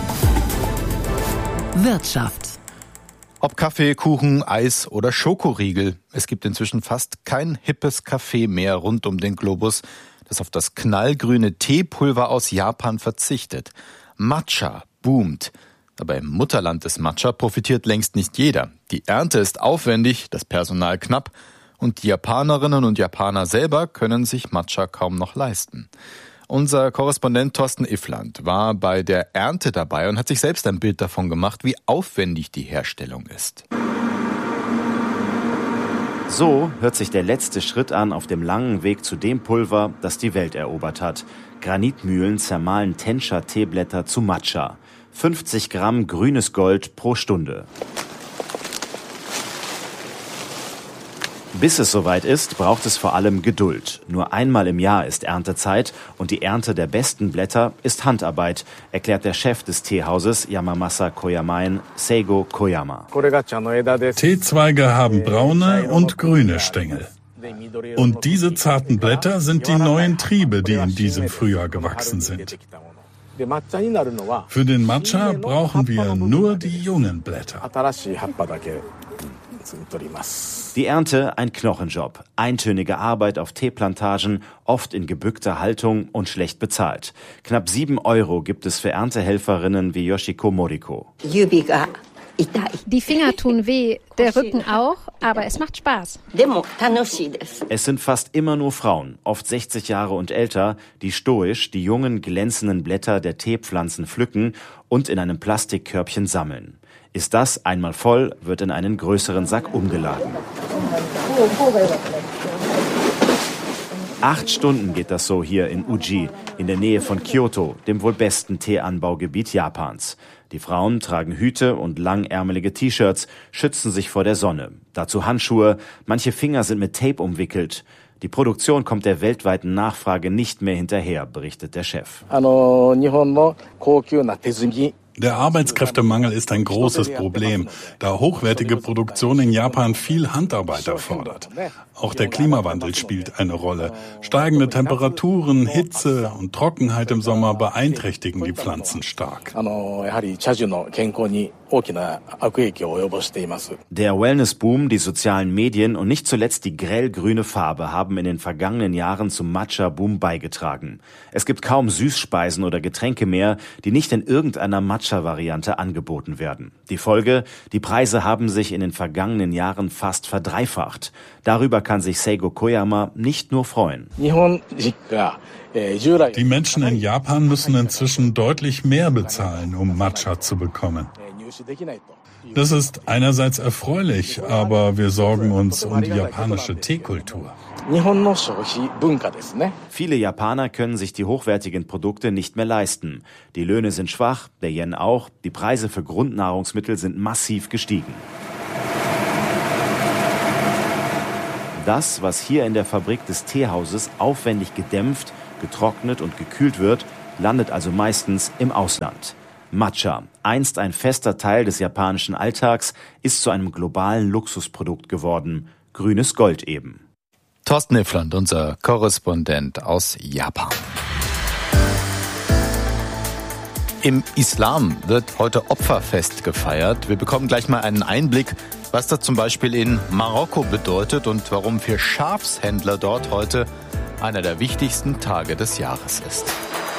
Wirtschaft. Ob Kaffee, Kuchen, Eis oder Schokoriegel, es gibt inzwischen fast kein hippes Café mehr rund um den Globus, das auf das knallgrüne Teepulver aus Japan verzichtet. Matcha boomt. Aber im Mutterland des Matcha profitiert längst nicht jeder. Die Ernte ist aufwendig, das Personal knapp und die Japanerinnen und Japaner selber können sich Matcha kaum noch leisten. Unser Korrespondent Thorsten Iffland war bei der Ernte dabei und hat sich selbst ein Bild davon gemacht, wie aufwendig die Herstellung ist. So hört sich der letzte Schritt an auf dem langen Weg zu dem Pulver, das die Welt erobert hat. Granitmühlen zermahlen Tenscha-Teeblätter zu Matcha. fünfzig Gramm grünes Gold pro Stunde. Bis es soweit ist, braucht es vor allem Geduld. Nur einmal im Jahr ist Erntezeit und die Ernte der besten Blätter ist Handarbeit, erklärt der Chef des Teehauses Yamamasa Koyamaen, Seigo Koyama. Teezweige haben braune und grüne Stängel. Und diese zarten Blätter sind die neuen Triebe, die in diesem Frühjahr gewachsen sind. Für den Matcha brauchen wir nur die jungen Blätter. Die Ernte ein Knochenjob, eintönige Arbeit auf Teeplantagen, oft in gebückter Haltung und schlecht bezahlt. Knapp sieben Euro gibt es für Erntehelferinnen wie Yoshiko Moriko. Die Finger tun weh, der Rücken auch, aber es macht Spaß. Es sind fast immer nur Frauen, oft sechzig Jahre und älter, die stoisch die jungen glänzenden Blätter der Teepflanzen pflücken und in einem Plastikkörbchen sammeln. Ist das einmal voll, wird in einen größeren Sack umgeladen. Acht Stunden geht das so hier in Uji, in der Nähe von Kyoto, dem wohl besten Teeanbaugebiet Japans. Die Frauen tragen Hüte und langärmelige T-Shirts, schützen sich vor der Sonne. Dazu Handschuhe, manche Finger sind mit Tape umwickelt. Die Produktion kommt der weltweiten Nachfrage nicht mehr hinterher, berichtet der Chef. Der Arbeitskräftemangel ist ein großes Problem, da hochwertige Produktion in Japan viel Handarbeit erfordert. Auch der Klimawandel spielt eine Rolle. Steigende Temperaturen, Hitze und Trockenheit im Sommer beeinträchtigen die Pflanzen stark. Der Wellness-Boom, die sozialen Medien und nicht zuletzt die grellgrüne Farbe haben in den vergangenen Jahren zum Matcha-Boom beigetragen. Es gibt kaum Süßspeisen oder Getränke mehr, die nicht in irgendeiner Matcha-Variante angeboten werden. Die Folge: Die Preise haben sich in den vergangenen Jahren fast verdreifacht. Darüber kann sich Seigo Koyama nicht nur freuen. Die Menschen in Japan müssen inzwischen deutlich mehr bezahlen, um Matcha zu bekommen. Das ist einerseits erfreulich, aber wir sorgen uns um die japanische Teekultur. Viele Japaner können sich die hochwertigen Produkte nicht mehr leisten. Die Löhne sind schwach, der Yen auch. Die Preise für Grundnahrungsmittel sind massiv gestiegen. Das, was hier in der Fabrik des Teehauses aufwendig gedämpft, getrocknet und gekühlt wird, landet also meistens im Ausland. Matcha, einst ein fester Teil des japanischen Alltags, ist zu einem globalen Luxusprodukt geworden. Grünes Gold eben. Thorsten Niffland, unser Korrespondent aus Japan. Im Islam wird heute Opferfest gefeiert. Wir bekommen gleich mal einen Einblick, was das zum Beispiel in Marokko bedeutet und warum für Schafshändler dort heute einer der wichtigsten Tage des Jahres ist.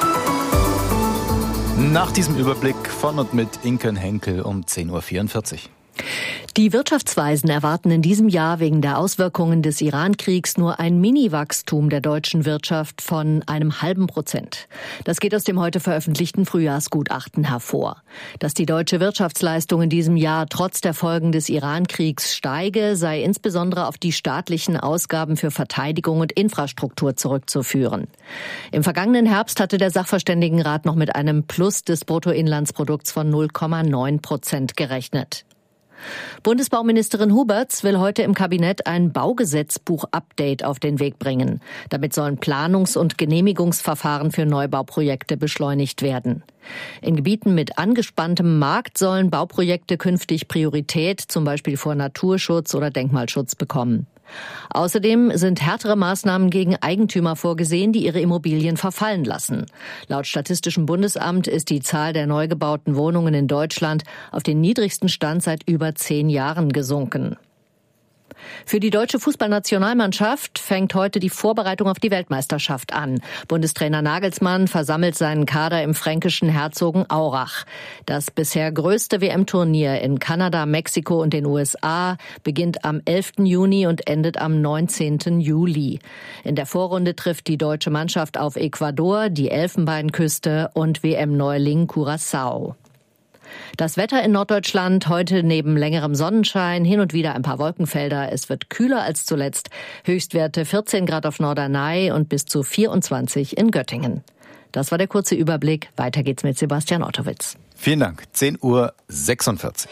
Nach diesem Überblick von und mit Inken Henkel um zehn Uhr vierundvierzig. Die Wirtschaftsweisen erwarten in diesem Jahr wegen der Auswirkungen des Iran-Kriegs nur ein Mini-Wachstum der deutschen Wirtschaft von einem halben Prozent. Das geht aus dem heute veröffentlichten Frühjahrsgutachten hervor. Dass die deutsche Wirtschaftsleistung in diesem Jahr trotz der Folgen des Iran-Kriegs steige, sei insbesondere auf die staatlichen Ausgaben für Verteidigung und Infrastruktur zurückzuführen. Im vergangenen Herbst hatte der Sachverständigenrat noch mit einem Plus des Bruttoinlandsprodukts von null Komma neun Prozent gerechnet. Bundesbauministerin Huberts will heute im Kabinett ein Baugesetzbuch-Update auf den Weg bringen. Damit sollen Planungs- und Genehmigungsverfahren für Neubauprojekte beschleunigt werden. In Gebieten mit angespanntem Markt sollen Bauprojekte künftig Priorität, zum Beispiel vor Naturschutz oder Denkmalschutz, bekommen. Außerdem sind härtere Maßnahmen gegen Eigentümer vorgesehen, die ihre Immobilien verfallen lassen. Laut Statistischem Bundesamt ist die Zahl der neu gebauten Wohnungen in Deutschland auf den niedrigsten Stand seit über zehn Jahren gesunken. Für die deutsche Fußballnationalmannschaft fängt heute die Vorbereitung auf die Weltmeisterschaft an. Bundestrainer Nagelsmann versammelt seinen Kader im fränkischen Herzogenaurach. Das bisher größte W M-Turnier in Kanada, Mexiko und den U S A beginnt am elften Juni und endet am neunzehnten Juli. In der Vorrunde trifft die deutsche Mannschaft auf Ecuador, die Elfenbeinküste und W M-Neuling Curaçao. Das Wetter in Norddeutschland heute neben längerem Sonnenschein, hin und wieder ein paar Wolkenfelder. Es wird kühler als zuletzt. Höchstwerte vierzehn Grad auf Norderney und bis zu vierundzwanzig in Göttingen. Das war der kurze Überblick. Weiter geht's mit Sebastian Ottowitz. Vielen Dank. zehn Uhr sechsundvierzig.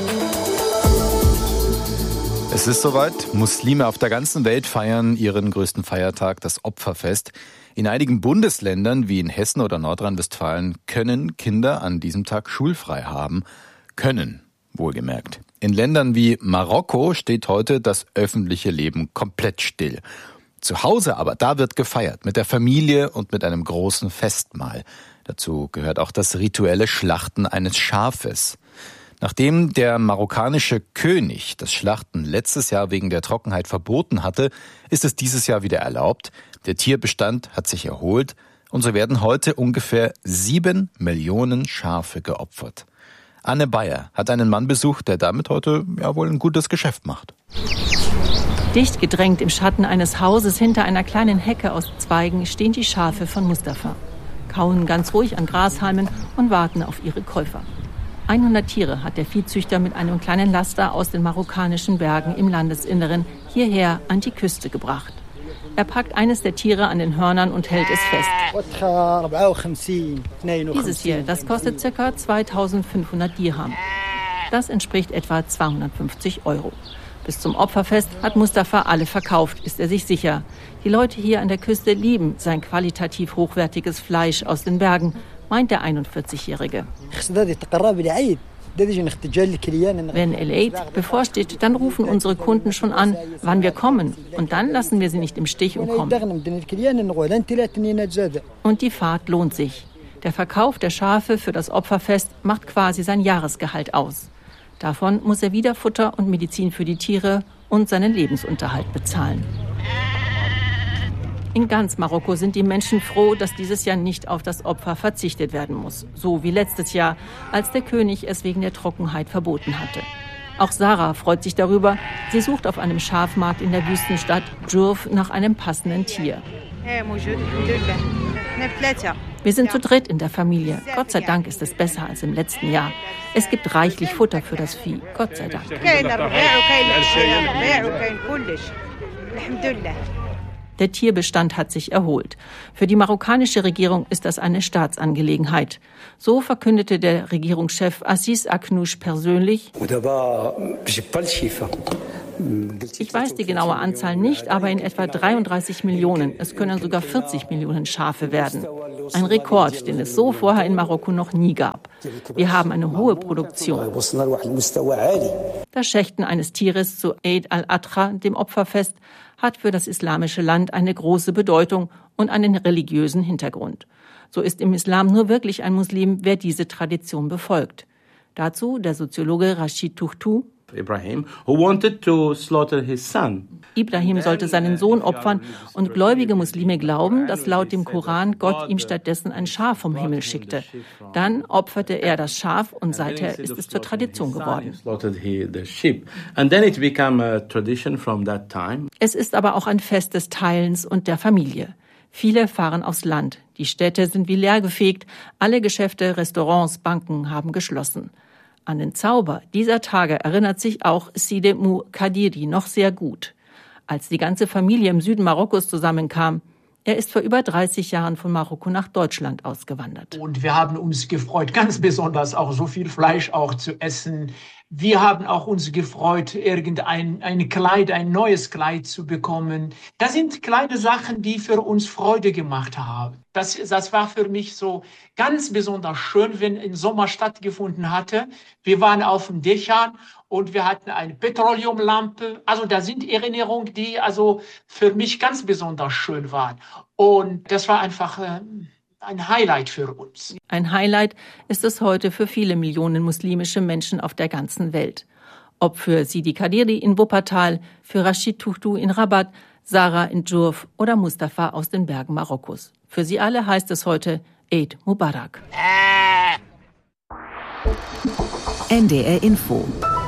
Es ist soweit. Muslime auf der ganzen Welt feiern ihren größten Feiertag, das Opferfest. In einigen Bundesländern, wie in Hessen oder Nordrhein-Westfalen, können Kinder an diesem Tag schulfrei haben. Können, wohlgemerkt. In Ländern wie Marokko steht heute das öffentliche Leben komplett still. Zu Hause aber, da wird gefeiert, mit der Familie und mit einem großen Festmahl. Dazu gehört auch das rituelle Schlachten eines Schafes. Nachdem der marokkanische König das Schlachten letztes Jahr wegen der Trockenheit verboten hatte, ist es dieses Jahr wieder erlaubt. Der Tierbestand hat sich erholt und so werden heute ungefähr sieben Millionen Schafe geopfert. Anne Bayer hat einen Mann besucht, der damit heute ja wohl ein gutes Geschäft macht. Dicht gedrängt im Schatten eines Hauses hinter einer kleinen Hecke aus Zweigen stehen die Schafe von Mustafa, kauen ganz ruhig an Grashalmen und warten auf ihre Käufer. hundert Tiere hat der Viehzüchter mit einem kleinen Laster aus den marokkanischen Bergen im Landesinneren hierher an die Küste gebracht. Er packt eines der Tiere an den Hörnern und hält es fest. Dieses hier, das kostet ca. zweitausendfünfhundert Dirham. Das entspricht etwa zweihundertfünfzig Euro. Bis zum Opferfest hat Mustafa alle verkauft, ist er sich sicher. Die Leute hier an der Küste lieben sein qualitativ hochwertiges Fleisch aus den Bergen. meint der einundvierzigjährige. Wenn El-Eid bevorsteht, dann rufen unsere Kunden schon an, wann wir kommen. Und dann lassen wir sie nicht im Stich und kommen. Und die Fahrt lohnt sich. Der Verkauf der Schafe für das Opferfest macht quasi sein Jahresgehalt aus. Davon muss er wieder Futter und Medizin für die Tiere und seinen Lebensunterhalt bezahlen. In ganz Marokko sind die Menschen froh, dass dieses Jahr nicht auf das Opfer verzichtet werden muss. So wie letztes Jahr, als der König es wegen der Trockenheit verboten hatte. Auch Sarah freut sich darüber. Sie sucht auf einem Schafmarkt in der Wüstenstadt Djourf nach einem passenden Tier. Wir sind zu dritt in der Familie. Gott sei Dank ist es besser als im letzten Jahr. Es gibt reichlich Futter für das Vieh. Gott sei Dank. Der Tierbestand hat sich erholt. Für die marokkanische Regierung ist das eine Staatsangelegenheit. So verkündete der Regierungschef Aziz Aknouch persönlich: Ich weiß die genaue Anzahl nicht, aber in etwa dreiunddreißig Millionen. Es können sogar vierzig Millionen Schafe werden. Ein Rekord, den es so vorher in Marokko noch nie gab. Wir haben eine hohe Produktion. Das Schächten eines Tieres zu Eid al-Adha, dem Opferfest, hat für das islamische Land eine große Bedeutung und einen religiösen Hintergrund. So ist im Islam nur wirklich ein Muslim, wer diese Tradition befolgt. Dazu der Soziologe Rashid Tuchtu. Ibrahim, who wanted to slaughter his son. Ibrahim sollte seinen Sohn opfern und gläubige Muslime glauben, dass laut dem Koran Gott ihm stattdessen ein Schaf vom Himmel schickte. Dann opferte er das Schaf und seither ist es zur Tradition geworden. Es ist aber auch ein Fest des Teilens und der Familie. Viele fahren aufs Land. Die Städte sind wie leergefegt. Alle Geschäfte, Restaurants, Banken haben geschlossen. An den Zauber dieser Tage erinnert sich auch Sidi Mou Kadiri noch sehr gut. Als die ganze Familie im Süden Marokkos zusammenkam, er ist vor über dreißig Jahren von Marokko nach Deutschland ausgewandert. Und wir haben uns gefreut, ganz besonders auch so viel Fleisch auch zu essen. Wir haben auch uns gefreut, irgendein ein Kleid, ein neues Kleid zu bekommen. Das sind kleine Sachen, die für uns Freude gemacht haben. Das, das war für mich so ganz besonders schön, wenn im Sommer stattgefunden hatte. Wir waren auf den Dächern und wir hatten eine Petroleumlampe. Also da sind Erinnerungen, die also für mich ganz besonders schön waren. Und das war einfach äh, ein Highlight für uns. Ein Highlight ist es heute für viele Millionen muslimische Menschen auf der ganzen Welt. Ob für Sidi Kadiri in Wuppertal, für Rashid Tuchtu in Rabat, Sarah in Djourf oder Mustafa aus den Bergen Marokkos. Für sie alle heißt es heute Eid Mubarak. N D R Info.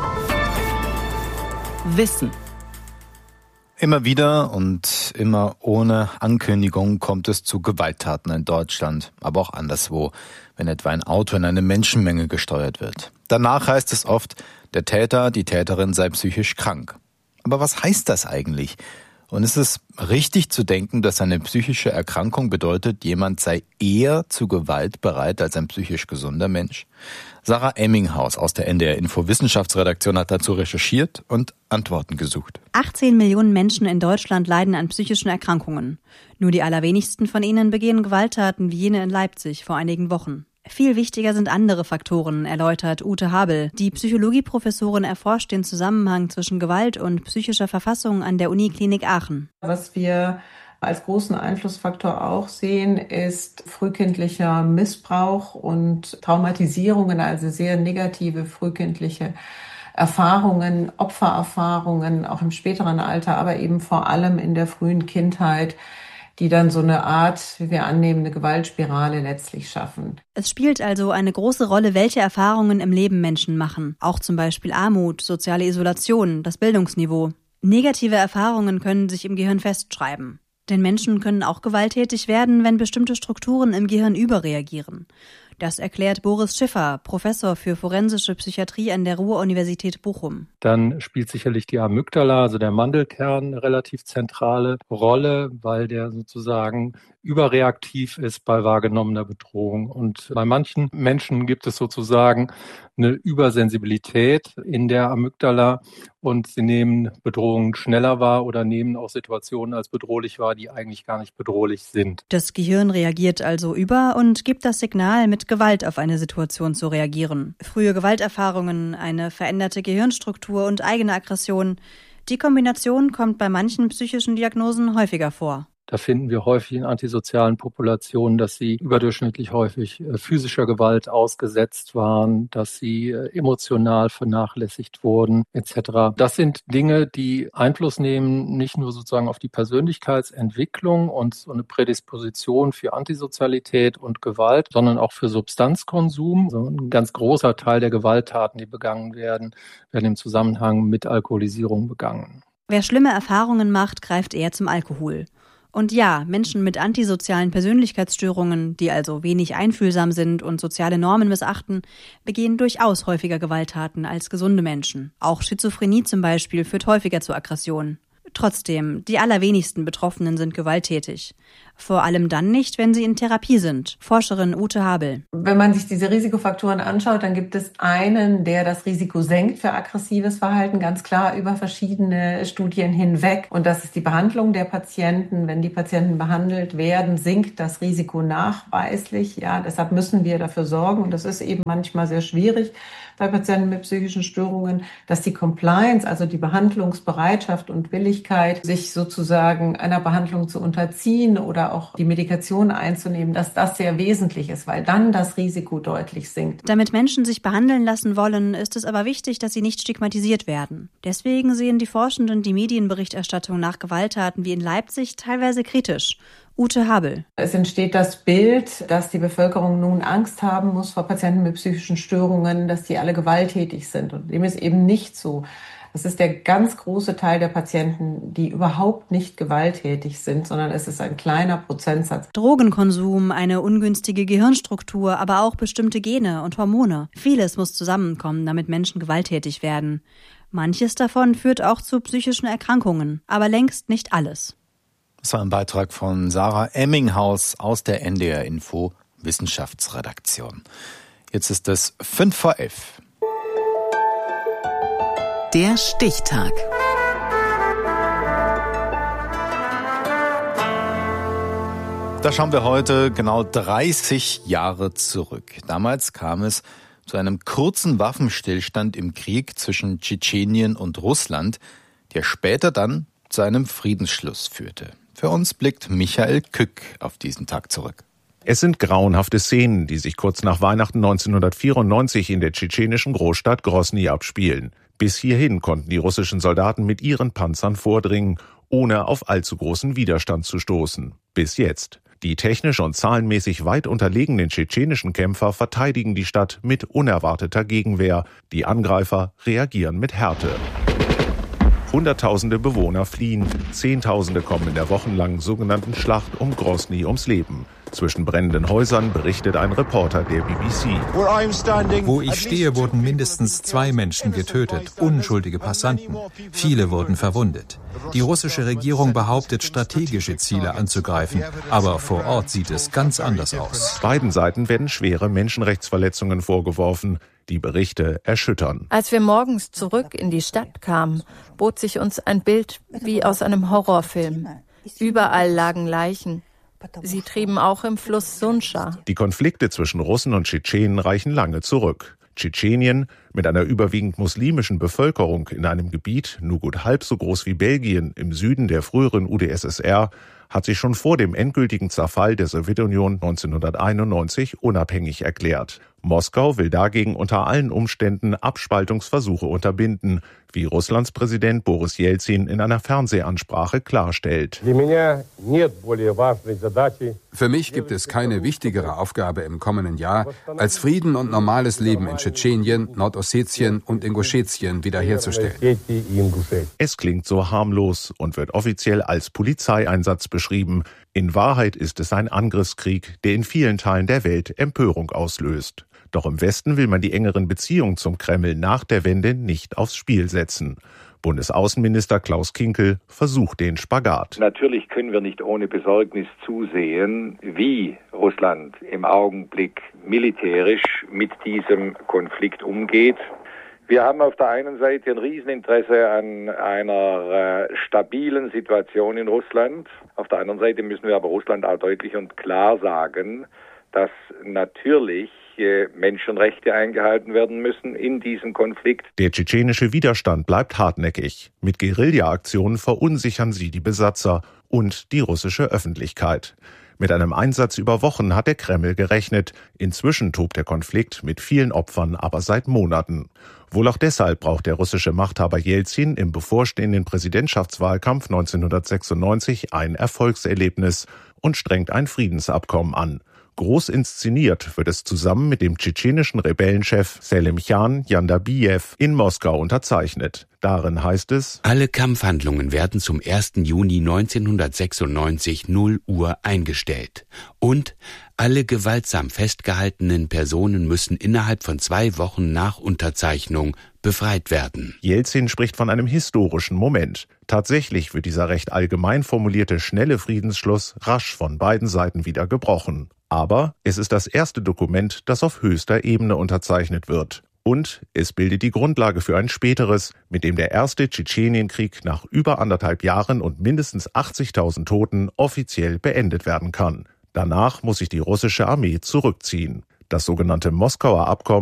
Wissen. Immer wieder und immer ohne Ankündigung kommt es zu Gewalttaten in Deutschland, aber auch anderswo, wenn etwa ein Auto in eine Menschenmenge gesteuert wird. Danach heißt es oft, der Täter, die Täterin sei psychisch krank. Aber was heißt das eigentlich? Und ist es richtig zu denken, dass eine psychische Erkrankung bedeutet, jemand sei eher zu Gewalt bereit als ein psychisch gesunder Mensch? Sarah Emminghaus aus der N D R Info Wissenschaftsredaktion hat dazu recherchiert und Antworten gesucht. achtzehn Millionen Menschen in Deutschland leiden an psychischen Erkrankungen. Nur die allerwenigsten von ihnen begehen Gewalttaten wie jene in Leipzig vor einigen Wochen. Viel wichtiger sind andere Faktoren, erläutert Ute Habel. Die Psychologieprofessorin erforscht den Zusammenhang zwischen Gewalt und psychischer Verfassung an der Uniklinik Aachen. Was wir als großen Einflussfaktor auch sehen, ist frühkindlicher Missbrauch und Traumatisierungen, also sehr negative frühkindliche Erfahrungen, Opfererfahrungen, auch im späteren Alter, aber eben vor allem in der frühen Kindheit, die dann so eine Art, wie wir annehmen, eine Gewaltspirale letztlich schaffen. Es spielt also eine große Rolle, welche Erfahrungen im Leben Menschen machen. Auch zum Beispiel Armut, soziale Isolation, das Bildungsniveau. Negative Erfahrungen können sich im Gehirn festschreiben. Denn Menschen können auch gewalttätig werden, wenn bestimmte Strukturen im Gehirn überreagieren. Das erklärt Boris Schiffer, Professor für forensische Psychiatrie an der Ruhr-Universität Bochum. Dann spielt sicherlich die Amygdala, also der Mandelkern, eine relativ zentrale Rolle, weil der sozusagen überreaktiv ist bei wahrgenommener Bedrohung. Und bei manchen Menschen gibt es sozusagen eine Übersensibilität in der Amygdala und sie nehmen Bedrohungen schneller wahr oder nehmen auch Situationen als bedrohlich wahr, die eigentlich gar nicht bedrohlich sind. Das Gehirn reagiert also über und gibt das Signal, mit Gewalt auf eine Situation zu reagieren. Frühe Gewalterfahrungen, eine veränderte Gehirnstruktur und eigene Aggression. Die Kombination kommt bei manchen psychischen Diagnosen häufiger vor. Da finden wir häufig in antisozialen Populationen, dass sie überdurchschnittlich häufig äh, physischer Gewalt ausgesetzt waren, dass sie äh, emotional vernachlässigt wurden, et cetera. Das sind Dinge, die Einfluss nehmen, nicht nur sozusagen auf die Persönlichkeitsentwicklung und so eine Prädisposition für Antisozialität und Gewalt, sondern auch für Substanzkonsum. So ein ganz großer Teil der Gewalttaten, die begangen werden, werden im Zusammenhang mit Alkoholisierung begangen. Wer schlimme Erfahrungen macht, greift eher zum Alkohol. Und ja, Menschen mit antisozialen Persönlichkeitsstörungen, die also wenig einfühlsam sind und soziale Normen missachten, begehen durchaus häufiger Gewalttaten als gesunde Menschen. Auch Schizophrenie zum Beispiel führt häufiger zu Aggressionen. Trotzdem, die allerwenigsten Betroffenen sind gewalttätig. Vor allem dann nicht, wenn sie in Therapie sind. Forscherin Ute Habel. Wenn man sich diese Risikofaktoren anschaut, dann gibt es einen, der das Risiko senkt für aggressives Verhalten, ganz klar über verschiedene Studien hinweg. Und das ist die Behandlung der Patienten. Wenn die Patienten behandelt werden, sinkt das Risiko nachweislich. Ja, deshalb müssen wir dafür sorgen. Und das ist eben manchmal sehr schwierig bei Patienten mit psychischen Störungen, dass die Compliance, also die Behandlungsbereitschaft und Willigkeit, sich sozusagen einer Behandlung zu unterziehen oder auch die Medikation einzunehmen, dass das sehr wesentlich ist, weil dann das Risiko deutlich sinkt. Damit Menschen sich behandeln lassen wollen, ist es aber wichtig, dass sie nicht stigmatisiert werden. Deswegen sehen die Forschenden die Medienberichterstattung nach Gewalttaten wie in Leipzig teilweise kritisch. Ute Habel. Es entsteht das Bild, dass die Bevölkerung nun Angst haben muss vor Patienten mit psychischen Störungen, dass die alle gewalttätig sind. Und dem ist eben nicht so. Das ist der ganz große Teil der Patienten, die überhaupt nicht gewalttätig sind, sondern es ist ein kleiner Prozentsatz. Drogenkonsum, eine ungünstige Gehirnstruktur, aber auch bestimmte Gene und Hormone. Vieles muss zusammenkommen, damit Menschen gewalttätig werden. Manches davon führt auch zu psychischen Erkrankungen, aber längst nicht alles. Das war ein Beitrag von Sarah Emminghaus aus der N D R Info Wissenschaftsredaktion. Jetzt ist es fünf vor elf. Der Stichtag. Da schauen wir heute genau dreißig Jahre zurück. Damals kam es zu einem kurzen Waffenstillstand im Krieg zwischen Tschetschenien und Russland, der später dann zu einem Friedensschluss führte. Für uns blickt Michael Kück auf diesen Tag zurück. Es sind grauenhafte Szenen, die sich kurz nach Weihnachten neunzehnhundertvierundneunzig in der tschetschenischen Großstadt Grosny abspielen. Bis hierhin konnten die russischen Soldaten mit ihren Panzern vordringen, ohne auf allzu großen Widerstand zu stoßen. Bis jetzt. Die technisch und zahlenmäßig weit unterlegenen tschetschenischen Kämpfer verteidigen die Stadt mit unerwarteter Gegenwehr. Die Angreifer reagieren mit Härte. Hunderttausende Bewohner fliehen, Zehntausende kommen in der wochenlangen sogenannten Schlacht um Grosny ums Leben. Zwischen brennenden Häusern berichtet ein Reporter der B B C. Wo ich stehe, wurden mindestens zwei Menschen getötet, unschuldige Passanten. Viele wurden verwundet. Die russische Regierung behauptet, strategische Ziele anzugreifen, aber vor Ort sieht es ganz anders aus. Beiden Seiten werden schwere Menschenrechtsverletzungen vorgeworfen. Die Berichte erschüttern. Als wir morgens zurück in die Stadt kamen, bot sich uns ein Bild wie aus einem Horrorfilm. Überall lagen Leichen. Sie trieben auch im Fluss Sunscha. Die Konflikte zwischen Russen und Tschetschenen reichen lange zurück. Tschetschenien, mit einer überwiegend muslimischen Bevölkerung in einem Gebiet nur gut halb so groß wie Belgien im Süden der früheren U d S S R, hat sich schon vor dem endgültigen Zerfall der Sowjetunion neunzehnhunderteinundneunzig unabhängig erklärt. Moskau will dagegen unter allen Umständen Abspaltungsversuche unterbinden, wie Russlands Präsident Boris Jelzin in einer Fernsehansprache klarstellt. Für mich gibt es keine wichtigere Aufgabe im kommenden Jahr, als Frieden und normales Leben in Tschetschenien, Nordossetien und Ingushetien wiederherzustellen. Es klingt so harmlos und wird offiziell als Polizeieinsatz beschrieben. In Wahrheit ist es ein Angriffskrieg, der in vielen Teilen der Welt Empörung auslöst. Doch im Westen will man die engeren Beziehungen zum Kreml nach der Wende nicht aufs Spiel setzen. Bundesaußenminister Klaus Kinkel versucht den Spagat. Natürlich können wir nicht ohne Besorgnis zusehen, wie Russland im Augenblick militärisch mit diesem Konflikt umgeht. Wir haben auf der einen Seite ein Rieseninteresse an einer äh, stabilen Situation in Russland. Auf der anderen Seite müssen wir aber Russland auch deutlich und klar sagen, dass natürlich äh, Menschenrechte eingehalten werden müssen in diesem Konflikt. Der tschetschenische Widerstand bleibt hartnäckig. Mit Guerilla-Aktionen verunsichern sie die Besatzer und die russische Öffentlichkeit. Mit einem Einsatz über Wochen hat der Kreml gerechnet. Inzwischen tobt der Konflikt mit vielen Opfern aber seit Monaten. Wohl auch deshalb braucht der russische Machthaber Jelzin im bevorstehenden Präsidentschaftswahlkampf neunzehnhundertsechsundneunzig ein Erfolgserlebnis und strengt ein Friedensabkommen an. Groß inszeniert wird es zusammen mit dem tschetschenischen Rebellenchef Selimkhan Jandabijew in Moskau unterzeichnet. Darin heißt es: Alle Kampfhandlungen werden zum ersten Juni neunzehnhundertsechsundneunzig null Uhr eingestellt. Und alle gewaltsam festgehaltenen Personen müssen innerhalb von zwei Wochen nach Unterzeichnung befreit werden. Jelzin spricht von einem historischen Moment. Tatsächlich wird dieser recht allgemein formulierte schnelle Friedensschluss rasch von beiden Seiten wieder gebrochen. Aber es ist das erste Dokument, das auf höchster Ebene unterzeichnet wird. Und es bildet die Grundlage für ein späteres, mit dem der erste Tschetschenienkrieg nach über anderthalb Jahren und mindestens achtzigtausend Toten offiziell beendet werden kann. Danach muss sich die russische Armee zurückziehen. Das sogenannte Moskauer Abkommen